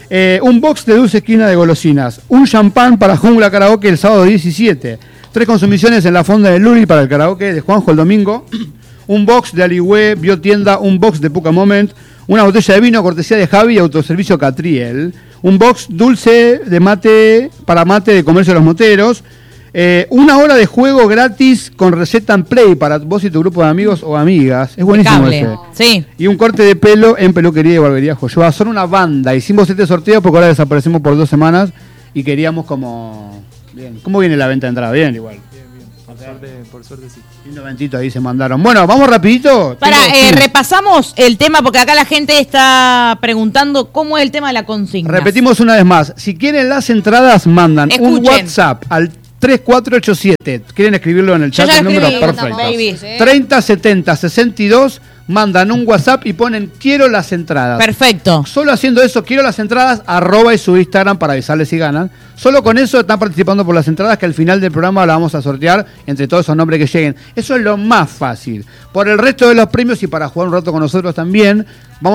Eh, un box de dulce esquina de golosinas. Un champán para Jungla Karaoke el sábado diecisiete. Tres consumiciones en la fonda de Luli para el karaoke de Juanjo el domingo. Un box de Aliwé, Biotienda, un box de Puka Moment. Una botella de vino, cortesía de Javi y autoservicio Catriel. Un box dulce de mate para mate de Comercio de los Moteros. Eh, una hora de juego gratis con receta en Play para vos y tu grupo de amigos o amigas. Es buenísimo ese. Sí. Y un corte de pelo en peluquería y barbería Joyoa. Son una banda. Hicimos este sorteo porque ahora desaparecimos por dos semanas y queríamos como... Bien. ¿Cómo viene la venta de entrada? Bien, igual. Bien, bien. Por suerte, por suerte sí. Un momentito ahí se mandaron. Bueno, vamos rapidito. Para, Tengo- eh, sí. repasamos el tema porque acá la gente está preguntando cómo es el tema de la consigna. Repetimos una vez más. Si quieren las entradas, mandan un Escuchen. WhatsApp al tres cuatro ocho siete. ¿Quieren escribirlo en el Yo chat? ya El número escribí, perfecto. baby. treinta setenta sesenta y dos. Mandan un WhatsApp y ponen quiero las entradas. Perfecto. Solo haciendo eso, quiero las entradas, arroba y su Instagram para avisarles si ganan. Solo con eso están participando por las entradas que al final del programa la vamos a sortear entre todos esos nombres que lleguen. Eso es lo más fácil. Por el resto de los premios y para jugar un rato con nosotros también, vamos